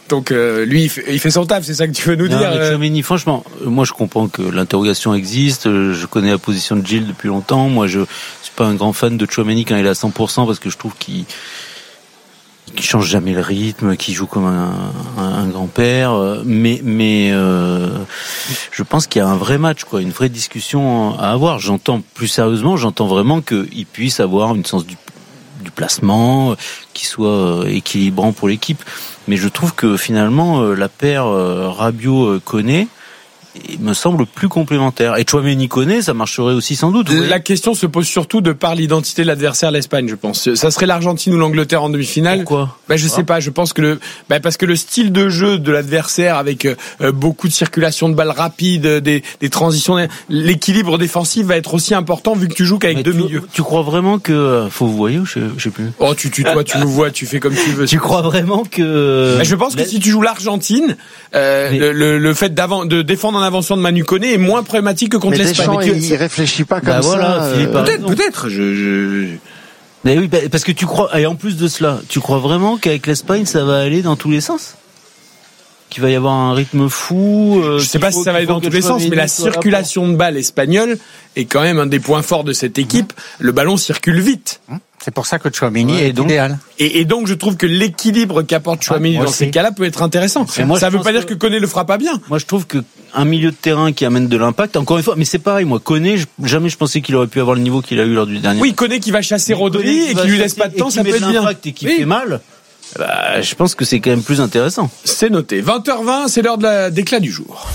Donc euh, lui, il fait, il fait son taf, c'est ça que tu veux nous non, dire. Euh... Tchouaméni, franchement, moi je comprends que l'interrogation existe. Je connais la position de Gilles depuis longtemps. Moi, je suis pas un grand fan de Tchouaméni quand il est à cent pour cent parce que je trouve qu'il qui change jamais le rythme, qui joue comme un, un, un grand-père, mais mais euh, je pense qu'il y a un vrai match, quoi, une vraie discussion à avoir. J'entends plus sérieusement, j'entends vraiment qu'il puisse avoir une sens du, du placement, qui soit équilibrant pour l'équipe. Mais je trouve que finalement la paire Rabiot-Koné me semble plus complémentaire. Et Tchouaméni Koné, ça marcherait aussi sans doute. La question se pose surtout de par l'identité de l'adversaire, l'Espagne, je pense. Ça serait l'Argentine ou l'Angleterre en demi-finale. Pourquoi? Ben je sais pas. Je pense que le, ben parce que le style de jeu de l'adversaire, avec euh, beaucoup de circulation de balles rapides, des, des transitions, l'équilibre défensif va être aussi important vu que tu joues qu'avec Mais deux tu, milieux. Tu crois vraiment que faut vous voyez ou je, je sais plus. Oh, tu tu toi, tu nous vois, tu fais comme tu veux. Tu crois vraiment que? Ben, je pense que si tu joues l'Argentine, euh, Mais... le, le fait d'avant de défendre en invention de Manu Koné est moins problématique que contre l'Espagne. Mais Deschamps, il, il réfléchit pas comme bah voilà, ça. Euh... Peut-être, peut-être. Je, je... Mais oui, parce que tu crois, et en plus de cela, tu crois vraiment qu'avec l'Espagne, ça va aller dans tous les sens? Qu'il va y avoir un rythme fou? euh, Je sais pas faut, si ça va aller dans tous les sens, mais la circulation de balles espagnole est quand même un des points forts de cette équipe. Le ballon circule vite. C'est pour ça que Tchouaméni ouais, est donc, idéal. Et, et donc, je trouve que l'équilibre qu'apporte Tchouaméni ah, dans ces cas-là peut être intéressant. Moi, ça veut pas dire que Koné le fera pas bien. Moi, je trouve que un milieu de terrain qui amène de l'impact, encore une fois, mais c'est pareil, moi, Koné, jamais je pensais qu'il aurait pu avoir le niveau qu'il a eu lors du dernier. Oui, Koné qui va chasser mais Rodri Koné, et qui lui laisse pas de temps, ça peut être bien. Et qui oui. fait mal. Bah, je pense que c'est quand même plus intéressant. C'est noté. vingt heures vingt, c'est l'heure de la déclat du jour.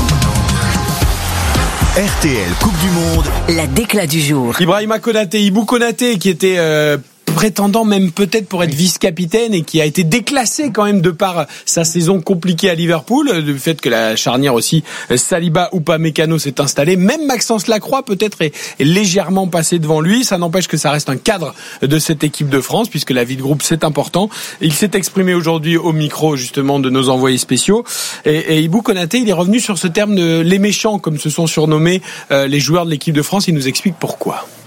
R T L Coupe du Monde. La déclat du jour. Ibrahima Konaté, Ibou Konaté, qui était euh, prétendant même peut-être pour être vice-capitaine et qui a été déclassé quand même de par sa saison compliquée à Liverpool, du fait que la charnière aussi Saliba ou Upamecano s'est installée. Même Maxence Lacroix peut-être est, est légèrement passé devant lui. Ça n'empêche que ça reste un cadre de cette équipe de France puisque la vie de groupe c'est important. Il s'est exprimé aujourd'hui au micro justement de nos envoyés spéciaux et, et Ibou Konaté il est revenu sur ce terme de les méchants comme se sont surnommés euh, les joueurs de l'équipe de France. Il nous explique pourquoi.